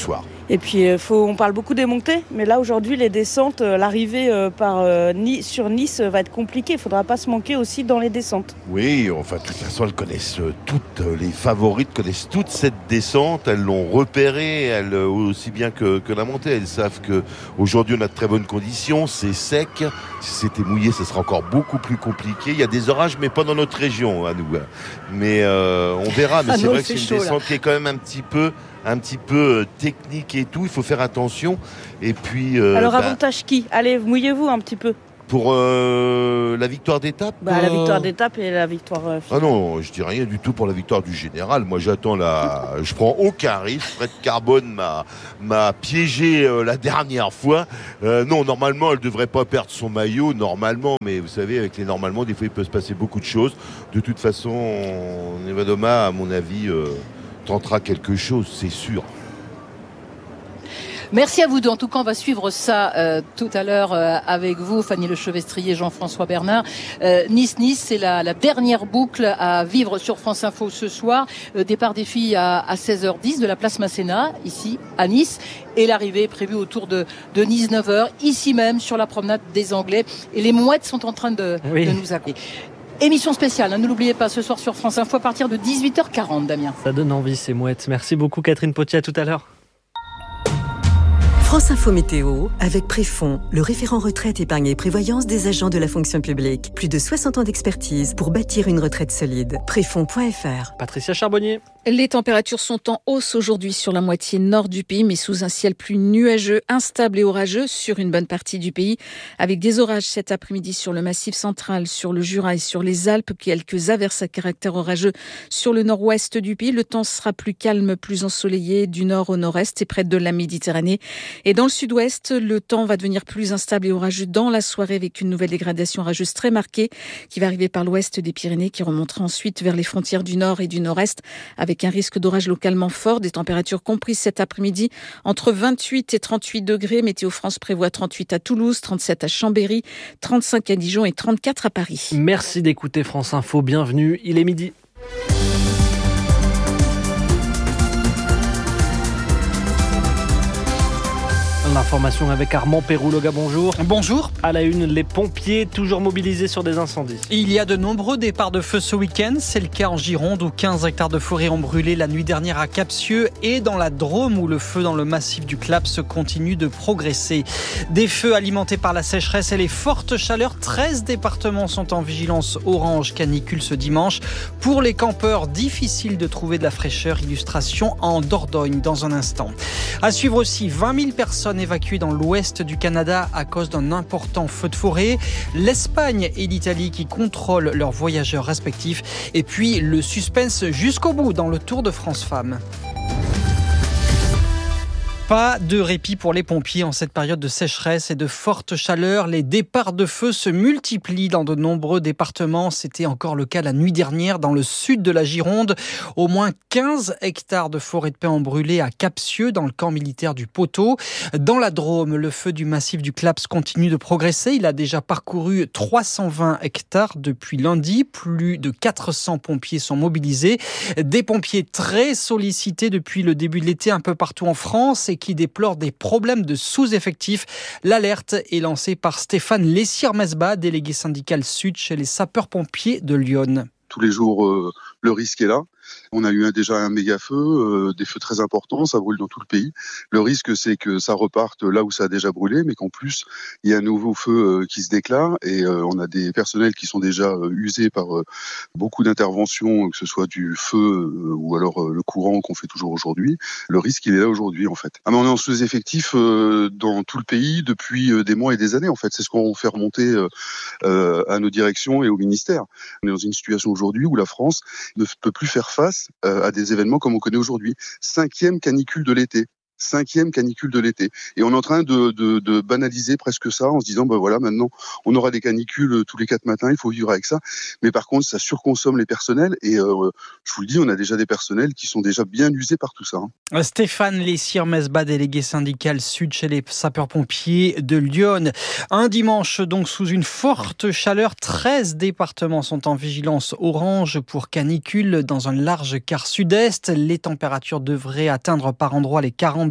Et puis, euh, faut, on parle beaucoup des montées, mais là, aujourd'hui, les descentes, euh, l'arrivée euh, par, euh, Nice, sur Nice euh, va être compliquée. Il ne faudra pas se manquer aussi dans les descentes. Oui, enfin, de toute façon, elles connaissent euh, toutes, euh, les favorites connaissent toute cette descente. Elles l'ont repérée, elles, euh, aussi bien que, que la montée. Elles savent qu'aujourd'hui, on a de très bonnes conditions, c'est sec. Si c'était mouillé, ce sera encore beaucoup plus compliqué. Il y a des orages, mais pas dans notre région, à nous. Mais euh, on verra. Mais ah c'est non, vrai c'est que c'est chaud, une descente là. qui est quand même un petit peu... un petit peu technique et tout, il faut faire attention. Et puis, euh, Alors, bah, avantage qui ? Allez, mouillez-vous un petit peu. pour euh, la victoire d'étape bah, La victoire d'étape et la victoire euh, Ah non, je dis rien du tout pour la victoire du général. Moi, j'attends la... Je prends aucun risque. Fred Carbone m'a, m'a piégé euh, la dernière fois. Euh, non, normalement, elle ne devrait pas perdre son maillot, normalement. Mais vous savez, avec les normalement, des fois, il peut se passer beaucoup de choses. De toute façon, Nevadoma, à mon avis... Euh, tentera quelque chose, c'est sûr. Merci à vous deux. En tout cas, on va suivre ça euh, tout à l'heure euh, avec vous, Fanny Lechevestrier, Jean-François Bernard. Euh, Nice-Nice, c'est la, la dernière boucle à vivre sur France Info ce soir. Euh, départ des filles à, à seize heures dix de la place Masséna, ici à Nice. Et l'arrivée est prévue autour de, de dix-neuf heures, ici même, sur la promenade des Anglais. Et les mouettes sont en train de, oui. de nous accueillir. Émission spéciale, hein, ne l'oubliez pas, ce soir sur France Info à partir de dix-huit heures quarante, Damien. Ça donne envie ces mouettes. Merci beaucoup Catherine Potier, à tout à l'heure. France Info Météo, avec Préfond, le référent retraite, épargne et prévoyance des agents de la fonction publique. Plus de soixante ans d'expertise pour bâtir une retraite solide. Préfond point f r. Patricia Charbonnier. Les températures sont en hausse aujourd'hui sur la moitié nord du pays, mais sous un ciel plus nuageux, instable et orageux sur une bonne partie du pays, avec des orages cet après-midi sur le Massif central, sur le Jura et sur les Alpes, quelques averses à caractère orageux sur le nord-ouest du pays. Le temps sera plus calme, plus ensoleillé du nord au nord-est et près de la Méditerranée. Et dans le sud-ouest, le temps va devenir plus instable et orageux dans la soirée, avec une nouvelle dégradation orageuse très marquée qui va arriver par l'ouest des Pyrénées, qui remontera ensuite vers les frontières du nord et du nord-est, avec un risque d'orage localement fort, des températures comprises cet après-midi entre vingt-huit et trente-huit degrés. Météo France prévoit trente-huit à Toulouse, trente-sept à Chambéry, trente-cinq à Dijon et trente-quatre à Paris. Merci d'écouter France Info, bienvenue, il est midi. L'information avec Armand Pérouloga, bonjour. Bonjour. À la une, les pompiers toujours mobilisés sur des incendies. Il y a de nombreux départs de feu ce week-end. C'est le cas en Gironde où quinze hectares de forêt ont brûlé la nuit dernière à Capsieux et dans la Drôme où le feu dans le massif du Claps continue de progresser. Des feux alimentés par la sécheresse et les fortes chaleurs. treize départements sont en vigilance orange canicule ce dimanche. Pour les campeurs, difficile de trouver de la fraîcheur. Illustration en Dordogne dans un instant. À suivre aussi, vingt mille personnes évacuées dans l'ouest du Canada à cause d'un important feu de forêt. L'Espagne et l'Italie qui contrôlent leurs voyageurs respectifs. Et puis le suspense jusqu'au bout dans le Tour de France Femmes. Pas de répit pour les pompiers en cette période de sécheresse et de forte chaleur. Les départs de feu se multiplient dans de nombreux départements. C'était encore le cas la nuit dernière dans le sud de la Gironde. Au moins quinze hectares de forêt de pin ont brûlé à Capsieux, dans le camp militaire du Poteau. Dans la Drôme, le feu du massif du Claps continue de progresser. Il a déjà parcouru trois cent vingt hectares depuis lundi. Plus de quatre cents pompiers sont mobilisés. Des pompiers très sollicités depuis le début de l'été un peu partout en France et qui déplore des problèmes de sous-effectifs. L'alerte est lancée par Stéphane Lessire-Mesbah, délégué syndical Sud chez les sapeurs-pompiers de Lyon. Tous les jours, euh, le risque est là. On a eu un, déjà un méga feu, euh, des feux très importants, ça brûle dans tout le pays. Le risque, c'est que ça reparte là où ça a déjà brûlé, mais qu'en plus, il y a un nouveau feu euh, qui se déclare et euh, on a des personnels qui sont déjà euh, usés par euh, beaucoup d'interventions, que ce soit du feu euh, ou alors euh, le courant qu'on fait toujours aujourd'hui. Le risque, il est là aujourd'hui, en fait. Ah, mais on est en sous-effectif euh, dans tout le pays depuis euh, des mois et des années, en fait. C'est ce qu'on fait remonter euh, euh, à nos directions et au ministère. On est dans une situation aujourd'hui où la France ne peut plus faire face à des événements comme on connaît aujourd'hui. Cinquième canicule de l'été. Cinquième canicule de l'été. Et on est en train de, de, de banaliser presque ça en se disant, ben voilà, maintenant, on aura des canicules tous les quatre matins, il faut vivre avec ça. Mais par contre, ça surconsomme les personnels et euh, je vous le dis, on a déjà des personnels qui sont déjà bien usés par tout ça. Hein. Stéphane Lessire-Mesbah, délégué syndical Sud chez les sapeurs-pompiers de Lyon. Un dimanche, donc, sous une forte chaleur, treize départements sont en vigilance orange pour canicule dans un large quart sud-est. Les températures devraient atteindre par endroits les quarante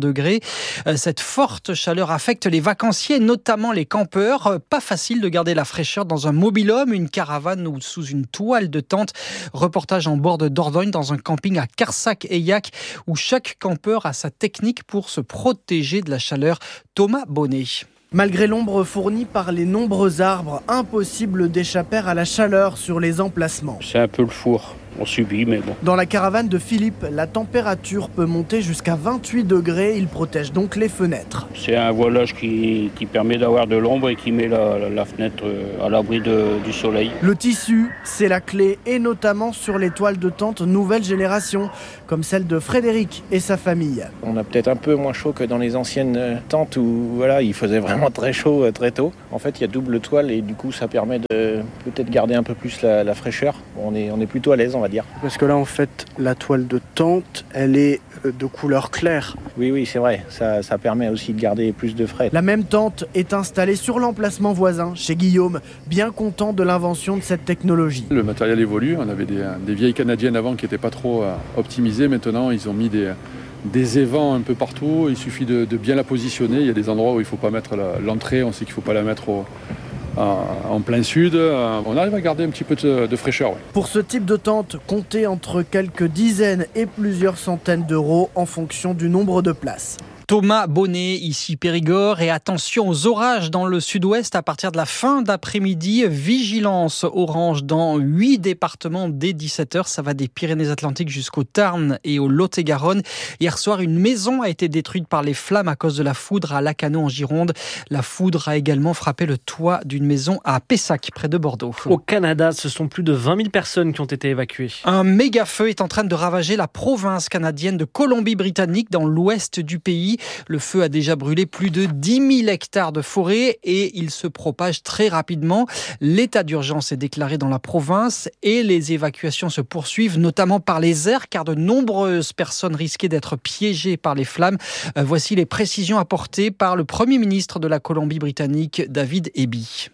degrés. Cette forte chaleur affecte les vacanciers, notamment les campeurs. Pas facile de garder la fraîcheur dans un mobil-home, une caravane ou sous une toile de tente. Reportage en bord de Dordogne dans un camping à Carsac-Eillac où chaque campeur a sa technique pour se protéger de la chaleur. Thomas Bonnet. Malgré l'ombre fournie par les nombreux arbres, impossible d'échapper à la chaleur sur les emplacements. C'est un peu le four, on subit mais bon. Dans la caravane de Philippe, la température peut monter jusqu'à vingt-huit degrés, il protège donc les fenêtres. C'est un voilage qui, qui permet d'avoir de l'ombre et qui met la, la, la fenêtre à l'abri de, du soleil. Le tissu, c'est la clé, et notamment sur les toiles de tente nouvelle génération, comme celle de Frédéric et sa famille. On a peut-être un peu moins chaud que dans les anciennes tentes où voilà, il faisait vraiment très chaud très tôt. En fait, il y a double toile et du coup, ça permet de peut-être garder un peu plus la, la fraîcheur. On est, on est plutôt à l'aise, on va dire. Parce que là, en fait, la toile de tente, elle est de couleur claire. Oui, oui, c'est vrai. Ça, ça permet aussi de garder plus de frais. La même tente est installée sur l'emplacement voisin, chez Guillaume, bien content de l'invention de cette technologie. Le matériel évolue. On avait des, des vieilles canadiennes avant qui n'étaient pas trop euh, optimisées. Maintenant, ils ont mis des... des évents un peu partout, il suffit de, de bien la positionner. Il y a des endroits où il ne faut pas mettre la, l'entrée, on sait qu'il ne faut pas la mettre au, en, en plein sud. On arrive à garder un petit peu de, de fraîcheur. Ouais. Pour ce type de tente, comptez entre quelques dizaines et plusieurs centaines d'euros en fonction du nombre de places. Thomas Bonnet, ici Périgord, et attention aux orages dans le sud-ouest à partir de la fin d'après-midi. Vigilance orange dans huit départements dès dix-sept heures. Ça va des Pyrénées-Atlantiques jusqu'au Tarn et au Lot-et-Garonne. Hier soir, une maison a été détruite par les flammes à cause de la foudre à Lacanau en Gironde. La foudre a également frappé le toit d'une maison à Pessac, près de Bordeaux. Au Canada, ce sont plus de vingt mille personnes qui ont été évacuées. Un méga feu est en train de ravager la province canadienne de Colombie-Britannique dans l'ouest du pays. Le feu a déjà brûlé plus de dix mille hectares de forêt et il se propage très rapidement. L'état d'urgence est déclaré dans la province et les évacuations se poursuivent, notamment par les airs, car de nombreuses personnes risquaient d'être piégées par les flammes. Voici les précisions apportées par le Premier ministre de la Colombie-Britannique, David Eby.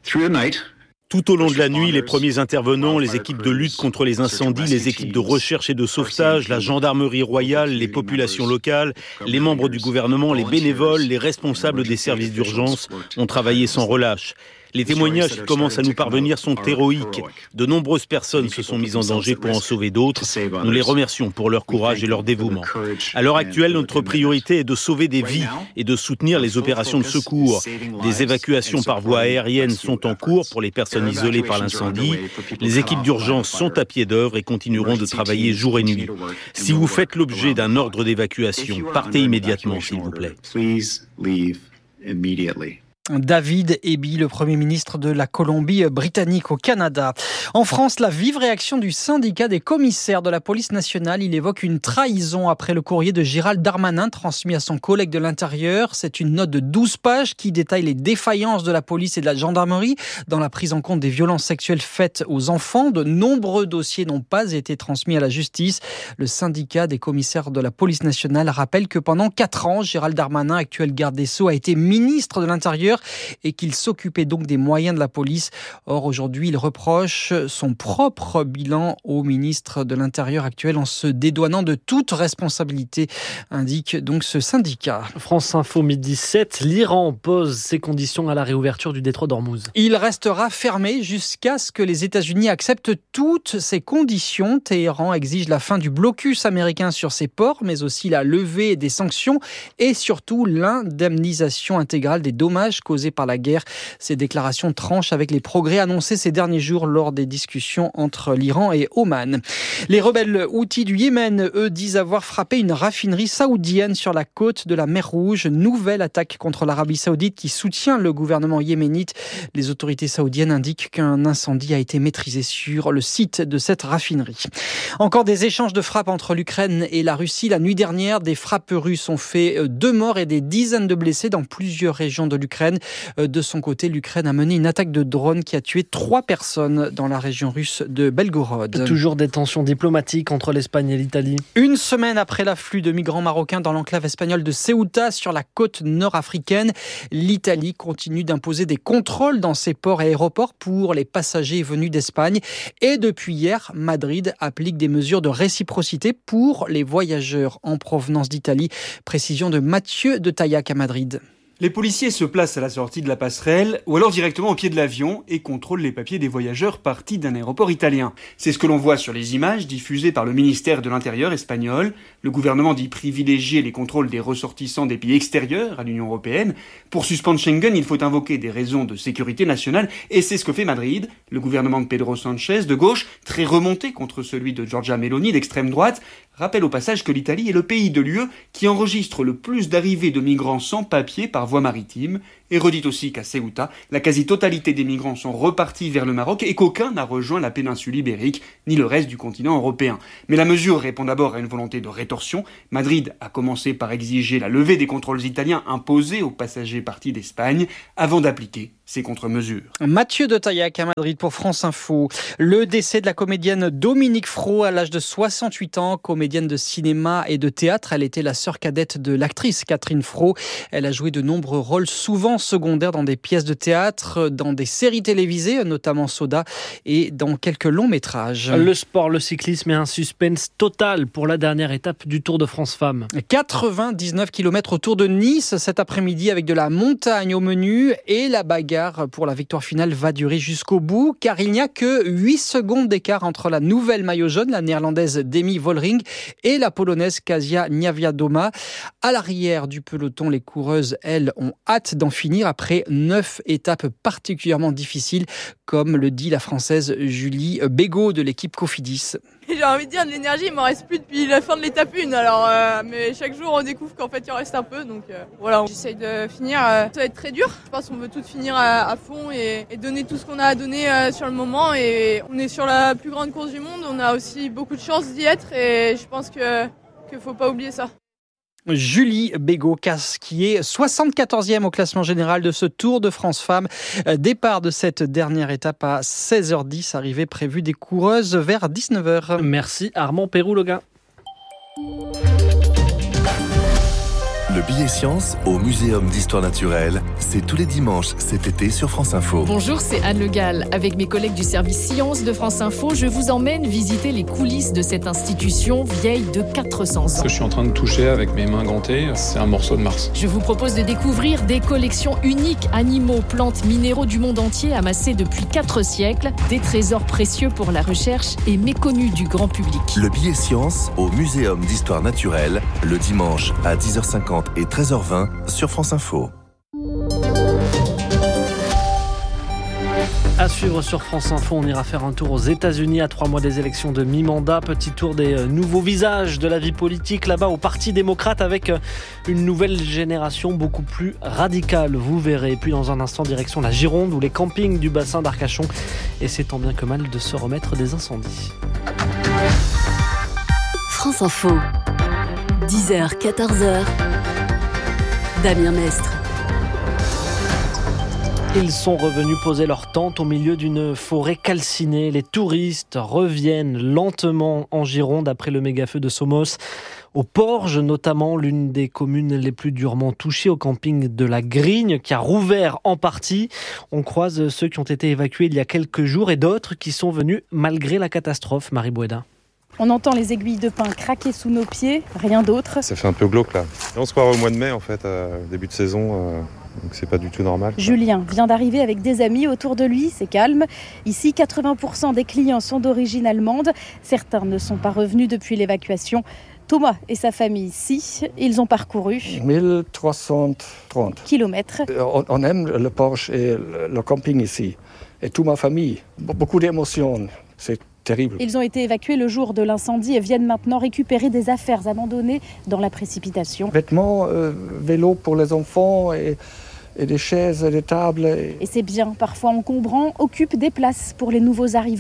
Tout au long de la nuit, les premiers intervenants, les équipes de lutte contre les incendies, les équipes de recherche et de sauvetage, la gendarmerie royale, les populations locales, les membres du gouvernement, les bénévoles, les responsables des services d'urgence ont travaillé sans relâche. Les témoignages qui commencent à nous parvenir sont héroïques. De nombreuses personnes se sont mises en danger pour en sauver d'autres. Nous les remercions pour leur courage et leur dévouement. À l'heure actuelle, notre priorité est de sauver des vies et de soutenir les opérations de secours. Des évacuations par voie aérienne sont en cours pour les personnes isolées par l'incendie. Les équipes d'urgence sont à pied d'œuvre et continueront de travailler jour et nuit. Si vous faites l'objet d'un ordre d'évacuation, partez immédiatement, s'il vous plaît. David Eby, le Premier ministre de la Colombie-Britannique au Canada. En France, la vive réaction du syndicat des commissaires de la police nationale. Il évoque une trahison après le courrier de Gérald Darmanin transmis à son collègue de l'Intérieur. C'est une note de douze pages qui détaille les défaillances de la police et de la gendarmerie dans la prise en compte des violences sexuelles faites aux enfants. De nombreux dossiers n'ont pas été transmis à la justice. Le syndicat des commissaires de la police nationale rappelle que pendant quatre ans, Gérald Darmanin, actuel garde des Sceaux, a été ministre de l'Intérieur et qu'il s'occupait donc des moyens de la police. Or, aujourd'hui, il reproche son propre bilan au ministre de l'Intérieur actuel en se dédouanant de toute responsabilité, indique donc ce syndicat. France Info, midi sept, l'Iran pose ses conditions à la réouverture du détroit d'Ormuz. Il restera fermé jusqu'à ce que les États-Unis acceptent toutes ces conditions. Téhéran exige la fin du blocus américain sur ses ports, mais aussi la levée des sanctions et surtout l'indemnisation intégrale des dommages causés par la guerre. Ces déclarations tranchent avec les progrès annoncés ces derniers jours lors des discussions entre l'Iran et Oman. Les rebelles houthis du Yémen, eux, disent avoir frappé une raffinerie saoudienne sur la côte de la mer Rouge. Nouvelle attaque contre l'Arabie saoudite qui soutient le gouvernement yéménite. Les autorités saoudiennes indiquent qu'un incendie a été maîtrisé sur le site de cette raffinerie. Encore des échanges de frappes entre l'Ukraine et la Russie. La nuit dernière, des frappes russes ont fait deux morts et des dizaines de blessés dans plusieurs régions de l'Ukraine. l'Ukraine. De son côté, l'Ukraine a mené une attaque de drone qui a tué trois personnes dans la région russe de Belgorod. Toujours des tensions diplomatiques entre l'Espagne et l'Italie. Une semaine après l'afflux de migrants marocains dans l'enclave espagnole de Ceuta sur la côte nord-africaine, l'Italie continue d'imposer des contrôles dans ses ports et aéroports pour les passagers venus d'Espagne. Et depuis hier, Madrid applique des mesures de réciprocité pour les voyageurs en provenance d'Italie. Précision de Mathieu de Taillac à Madrid. Les policiers se placent à la sortie de la passerelle ou alors directement au pied de l'avion et contrôlent les papiers des voyageurs partis d'un aéroport italien. C'est ce que l'on voit sur les images diffusées par le ministère de l'Intérieur espagnol. Le gouvernement dit privilégier les contrôles des ressortissants des pays extérieurs à l'Union européenne. Pour suspendre Schengen, il faut invoquer des raisons de sécurité nationale et c'est ce que fait Madrid. Le gouvernement de Pedro Sánchez, de gauche, très remonté contre celui de Giorgia Meloni, d'extrême droite, rappelle au passage que l'Italie est le pays de l'U E qui enregistre le plus d'arrivées de migrants sans papier par voie maritime, et redit aussi qu'à Ceuta, la quasi-totalité des migrants sont repartis vers le Maroc et qu'aucun n'a rejoint la péninsule ibérique ni le reste du continent européen. Mais la mesure répond d'abord à une volonté de rétorsion. Madrid a commencé par exiger la levée des contrôles italiens imposés aux passagers partis d'Espagne avant d'appliquer ces contre-mesures. Mathieu de Taillac à Madrid pour France Info. Le décès de la comédienne Dominique Fro à l'âge de soixante-huit ans, comédienne de cinéma et de théâtre. Elle était la sœur cadette de l'actrice Catherine Fro. Elle a joué de nombreux rôles souvent secondaires dans des pièces de théâtre, dans des séries télévisées, notamment Soda, et dans quelques longs métrages. Le sport, le cyclisme et un suspense total pour la dernière étape du Tour de France Femmes. quatre-vingt-dix-neuf kilomètres autour de Nice cet après-midi avec de la montagne au menu et la bagarre pour la victoire finale va durer jusqu'au bout car il n'y a que huit secondes d'écart entre la nouvelle maillot jaune, la néerlandaise Demi Vollering, et la polonaise Kasia Niewiadoma. À l'arrière du peloton, les coureuses, elles, ont hâte d'en finir après neuf étapes particulièrement difficiles, comme le dit la française Julie Bégaud de l'équipe Cofidis. J'ai envie de dire, de l'énergie, il m'en reste plus depuis la fin de l'étape un. Alors, euh, mais chaque jour, on découvre qu'en fait, il en reste un peu. Donc euh, voilà, j'essaye de finir. Euh, ça va être très dur. Je pense qu'on veut tout finir à, à fond et, et donner tout ce qu'on a à donner euh, sur le moment. Et on est sur la plus grande course du monde. On a aussi beaucoup de chance d'y être. Et je pense que qu'il faut pas oublier ça. Julie Bégaud, qui est soixante-quatorzième au classement général de ce Tour de France Femmes. Départ de cette dernière étape à seize heures dix, arrivée prévue des coureuses vers dix-neuf heures. Merci Armand Pérou-Loga. Le billet science au Muséum d'Histoire Naturelle, c'est tous les dimanches cet été sur France Info. Bonjour, c'est Anne Le Gall. Avec mes collègues du service Sciences de France Info, je vous emmène visiter les coulisses de cette institution vieille de quatre cents ans. Ce que je suis en train de toucher avec mes mains gantées, c'est un morceau de Mars. Je vous propose de découvrir des collections uniques, animaux, plantes, minéraux du monde entier amassés depuis quatre siècles, des trésors précieux pour la recherche et méconnus du grand public. Le billet science au Muséum d'Histoire Naturelle, le dimanche à dix heures cinquante et treize heures vingt sur France Info. À suivre sur France Info, on ira faire un tour aux États-Unis à trois mois des élections de mi-mandat. Petit tour des nouveaux visages de la vie politique là-bas au Parti démocrate avec une nouvelle génération beaucoup plus radicale, vous verrez. Et puis dans un instant, direction la Gironde ou les campings du bassin d'Arcachon. Et c'est tant bien que mal de se remettre des incendies. France Info, dix heures, quatorze heures. Damien Mestre. Ils sont revenus poser leur tente au milieu d'une forêt calcinée. Les touristes reviennent lentement en Gironde après le méga-feu de Somos. Au Porge, notamment, l'une des communes les plus durement touchées, au camping de la Grigne, qui a rouvert en partie. On croise ceux qui ont été évacués il y a quelques jours et d'autres qui sont venus malgré la catastrophe. Marie Boueda. On entend les aiguilles de pin craquer sous nos pieds, rien d'autre. Ça fait un peu glauque là. On se croirait au mois de mai en fait, euh, début de saison, euh, donc c'est pas du tout normal. Julien vient d'arriver avec des amis autour de lui, c'est calme. Ici, quatre-vingts pour cent des clients sont d'origine allemande. Certains ne sont pas revenus depuis l'évacuation. Thomas et sa famille ici, ils ont parcouru mille trois cent trente kilomètres. On, on aime le Porge et le, le camping ici. Et toute ma famille, beaucoup d'émotions. C'est terrible. Ils ont été évacués le jour de l'incendie et viennent maintenant récupérer des affaires abandonnées dans la précipitation. Vêtements, euh, vélos pour les enfants et, et des chaises et des tables. Et... et c'est bien, parfois encombrant, occupent des places pour les nouveaux arrivants.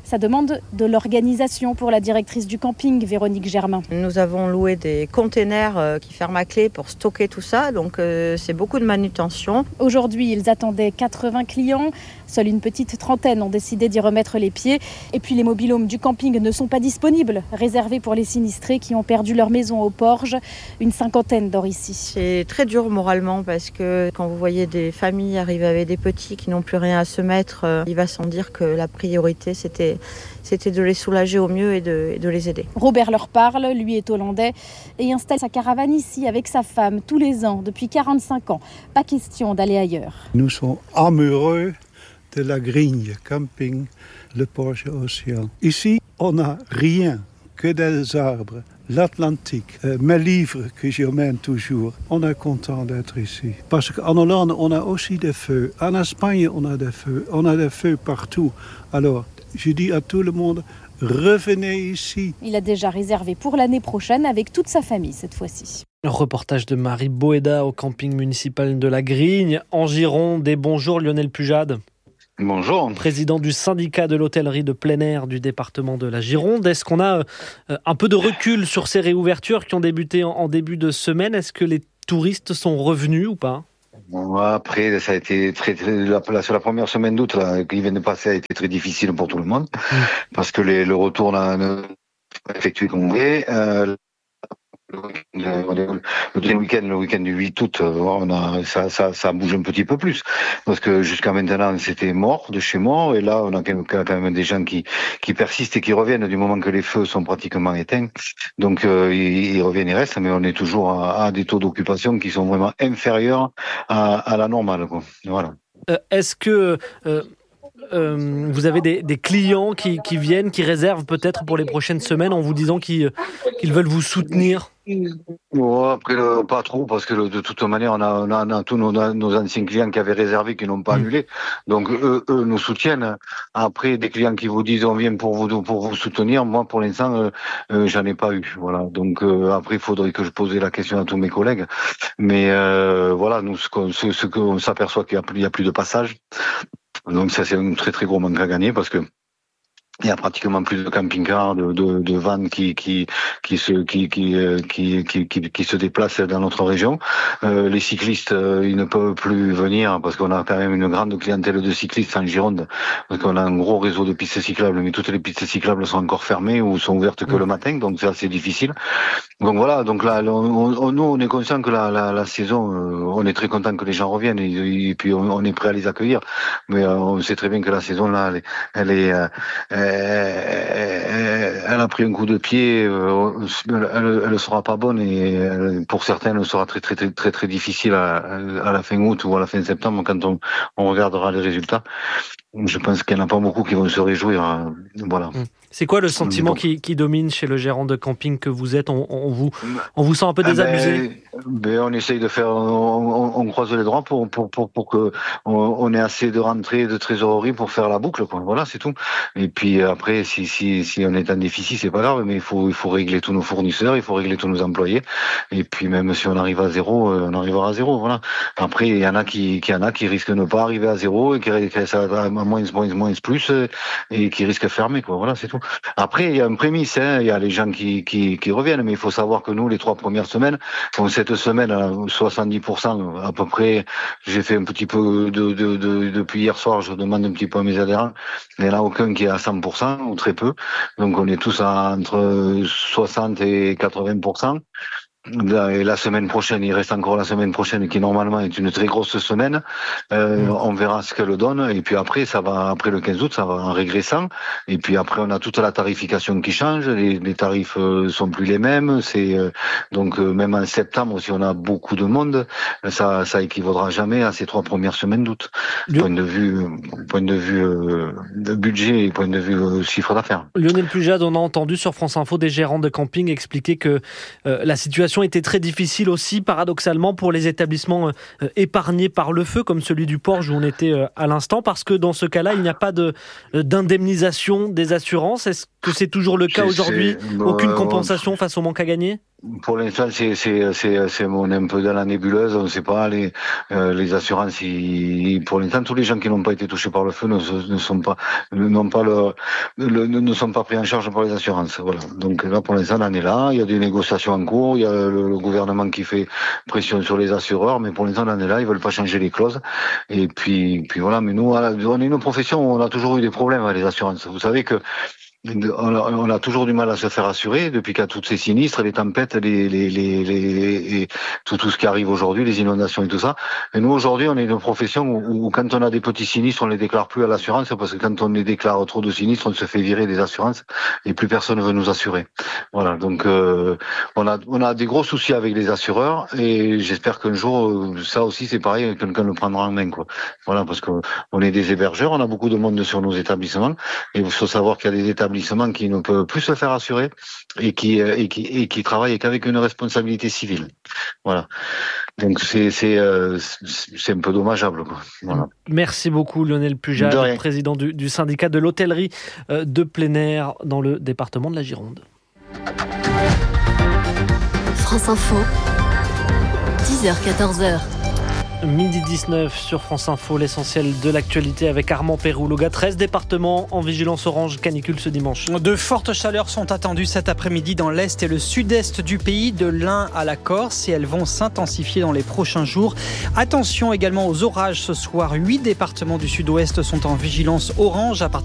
Ça demande de l'organisation pour la directrice du camping, Véronique Germain. Nous avons loué des containers qui ferment à clé pour stocker tout ça, donc euh, c'est beaucoup de manutention. Aujourd'hui, ils attendaient quatre-vingts clients. Seule une petite trentaine ont décidé d'y remettre les pieds. Et puis les mobil-homes du camping ne sont pas disponibles, réservés pour les sinistrés qui ont perdu leur maison aux Porges. Une cinquantaine dort ici. C'est très dur moralement parce que quand vous voyez des familles arriver avec des petits qui n'ont plus rien à se mettre, euh, il va sans dire que la priorité c'était, c'était de les soulager au mieux et de, et de les aider. Robert leur parle, lui est hollandais et installe sa caravane ici avec sa femme tous les ans depuis quarante-cinq ans. Pas question d'aller ailleurs. Nous sommes amoureux de la Grigne camping, le Porge Océan. Ici, on n'a rien que des arbres, l'Atlantique, euh, mes livres que j'emmène toujours. On est content d'être ici. Parce qu'en Hollande, on a aussi des feux. En Espagne, on a des feux. On a des feux partout. Alors, je dis à tout le monde, revenez ici. Il a déjà réservé pour l'année prochaine avec toute sa famille cette fois-ci. Reportage de Marie Boéda au camping municipal de la Grigne, en Gironde. Et bonjour Lionel Pujade. Bonjour. Président du syndicat de l'hôtellerie de plein air du département de la Gironde. Est-ce qu'on a euh, un peu de recul sur ces réouvertures qui ont débuté en, en début de semaine ? Est-ce que les touristes sont revenus ou pas ? Après, ça a été très, très la, sur la première semaine d'août, là, qui vient de passer, a été très difficile pour tout le monde, mmh. parce que les, le retour n'a pas effectué comme on voulait. Euh, Le week-end, le week-end du huit août, on a, ça, ça, ça bouge un petit peu plus. Parce que jusqu'à maintenant, c'était mort de chez mort. Et là, on a quand même des gens qui, qui persistent et qui reviennent du moment que les feux sont pratiquement éteints. Donc, euh, ils, ils reviennent et restent, mais on est toujours à, à des taux d'occupation qui sont vraiment inférieurs à, à la normale, quoi. Voilà. Euh, est-ce que, euh... Euh, vous avez des, des clients qui, qui viennent, qui réservent peut-être pour les prochaines semaines en vous disant qu'ils, qu'ils veulent vous soutenir ? Oh, après, le, pas trop, parce que le, de toute manière, on a, on a, on a tous nos, nos anciens clients qui avaient réservé, qui n'ont pas annulé. Donc, eux, eux nous soutiennent. Après, des clients qui vous disent on vient pour vous, pour vous soutenir, moi, pour l'instant, euh, euh, j'en ai pas eu. Voilà. Donc, euh, après, il faudrait que je pose la question à tous mes collègues. Mais euh, voilà, nous, ce qu'on, ce, ce qu'on s'aperçoit qu'il y a, il y a plus de passage. Donc ça c'est un très très gros manque à gagner parce que il y a pratiquement plus de camping-cars, de, de, de vannes qui qui qui se qui qui qui qui, qui, qui se déplacent dans notre région. Euh, les cyclistes, euh, ils ne peuvent plus venir parce qu'on a quand même une grande clientèle de cyclistes en Gironde, parce qu'on a un gros réseau de pistes cyclables, mais toutes les pistes cyclables sont encore fermées ou sont ouvertes que le matin, donc c'est assez difficile. Donc voilà, donc là, on, on, nous on est conscient que la, la, la saison, euh, on est très content que les gens reviennent et, et puis on, on est prêt à les accueillir, mais euh, on sait très bien que la saison là, elle est, elle est euh, elle a pris un coup de pied, elle ne sera pas bonne et pour certains elle sera très très très très, très difficile à, à la fin août ou à la fin septembre quand on, on regardera les résultats. Je pense qu'il n'y en a pas beaucoup qui vont se réjouir. Voilà. C'est quoi le sentiment qui, qui domine chez le gérant de camping que vous êtes ? On, on, vous, on vous sent un peu désabusé ? Ben, ben on essaye de faire, on, on croise les doigts pour pour pour pour que on, on ait assez de rentrées de trésorerie pour faire la boucle, quoi. Voilà, c'est tout. Et puis après, si si si on est en déficit, c'est pas grave, mais il faut il faut régler tous nos fournisseurs, il faut régler tous nos employés. Et puis même si on arrive à zéro, on arrivera à zéro. Voilà. Après, il y en a qui qui y en a qui risquent de ne pas arriver à zéro et qui ça va moins moins moins plus et qui risquent de fermer, quoi. Voilà, c'est tout. Après, il y a un prémisse, hein, il y a les gens qui, qui, qui reviennent, mais il faut savoir que nous, les trois premières semaines, bon, cette semaine, soixante-dix pour cent à peu près, j'ai fait un petit peu de, de, de, depuis hier soir, je demande un petit peu à mes adhérents, il n'y en a aucun qui est à cent pour cent, ou très peu, donc on est tous à entre soixante et quatre-vingts pour cent. Et la semaine prochaine, il reste encore la semaine prochaine qui normalement est une très grosse semaine. Euh, on verra ce qu'elle donne. Et puis après, ça va après le quinze août, ça va en régressant. Et puis après, on a toute la tarification qui change. Les, les tarifs euh, sont plus les mêmes. C'est euh, donc euh, même en septembre, si on a beaucoup de monde, ça ça équivaudra jamais à ces trois premières semaines d'août. Point de vue, point de vue euh, de budget et point de vue euh, chiffre d'affaires. Lionel Pujade, on a entendu sur France Info des gérants de camping expliquer que euh, la situation était très difficile aussi, paradoxalement, pour les établissements euh, épargnés par le feu, comme celui du Porge où on était euh, à l'instant, parce que dans ce cas-là, il n'y a pas de, euh, d'indemnisation des assurances. Est-ce que c'est toujours le cas c'est, aujourd'hui ? c'est, bah, Aucune compensation face au manque à gagner ? Pour l'instant, c'est, c'est, c'est, c'est, on est un peu dans la nébuleuse. On ne sait pas. Les, euh, les assurances, ils, pour l'instant, tous les gens qui n'ont pas été touchés par le feu ne, ne sont pas, n'ont pas le, le, ne sont pas pris en charge par les assurances. Voilà. Donc là, pour l'instant, on en est là. Il y a des négociations en cours. Il y a le, le gouvernement qui fait pression sur les assureurs, mais pour l'instant, on en est là. Ils veulent pas changer les clauses. Et puis, puis voilà. Mais nous, on est une profession où on a toujours eu des problèmes avec les assurances. Vous savez que on a toujours du mal à se faire assurer depuis qu'il y a tous ces sinistres, les tempêtes, les, les, les, les, tout, tout ce qui arrive aujourd'hui, les inondations et tout ça. Et nous, aujourd'hui, on est une profession où, où quand on a des petits sinistres, on les déclare plus à l'assurance parce que quand on les déclare trop de sinistres, on se fait virer des assurances et plus personne ne veut nous assurer. Voilà. Donc, euh, on a, on a des gros soucis avec les assureurs et j'espère qu'un jour, ça aussi, c'est pareil, quelqu'un le prendra en main, quoi. Voilà, parce qu'on est des hébergeurs, on a beaucoup de monde sur nos établissements et il faut savoir qu'il y a des établissements qui ne peuvent plus se faire assurer et qui et qui et qui travaillent qu'avec une responsabilité civile. Voilà. Donc c'est c'est euh, c'est un peu dommageable, quoi. Voilà. Merci beaucoup Lionel Pujade, président du, du syndicat de l'hôtellerie de plein air dans le département de la Gironde. France Info, dix heures quatorze heures. Midi dix-neuf sur France Info, l'essentiel de l'actualité avec Armand Péroux-Loga. treize départements en vigilance orange canicule ce dimanche. De fortes chaleurs sont attendues cet après-midi dans l'est et le sud-est du pays, de l'Ain à la Corse, et elles vont s'intensifier dans les prochains jours. Attention également aux orages ce soir. Huit départements du sud-ouest sont en vigilance orange à partir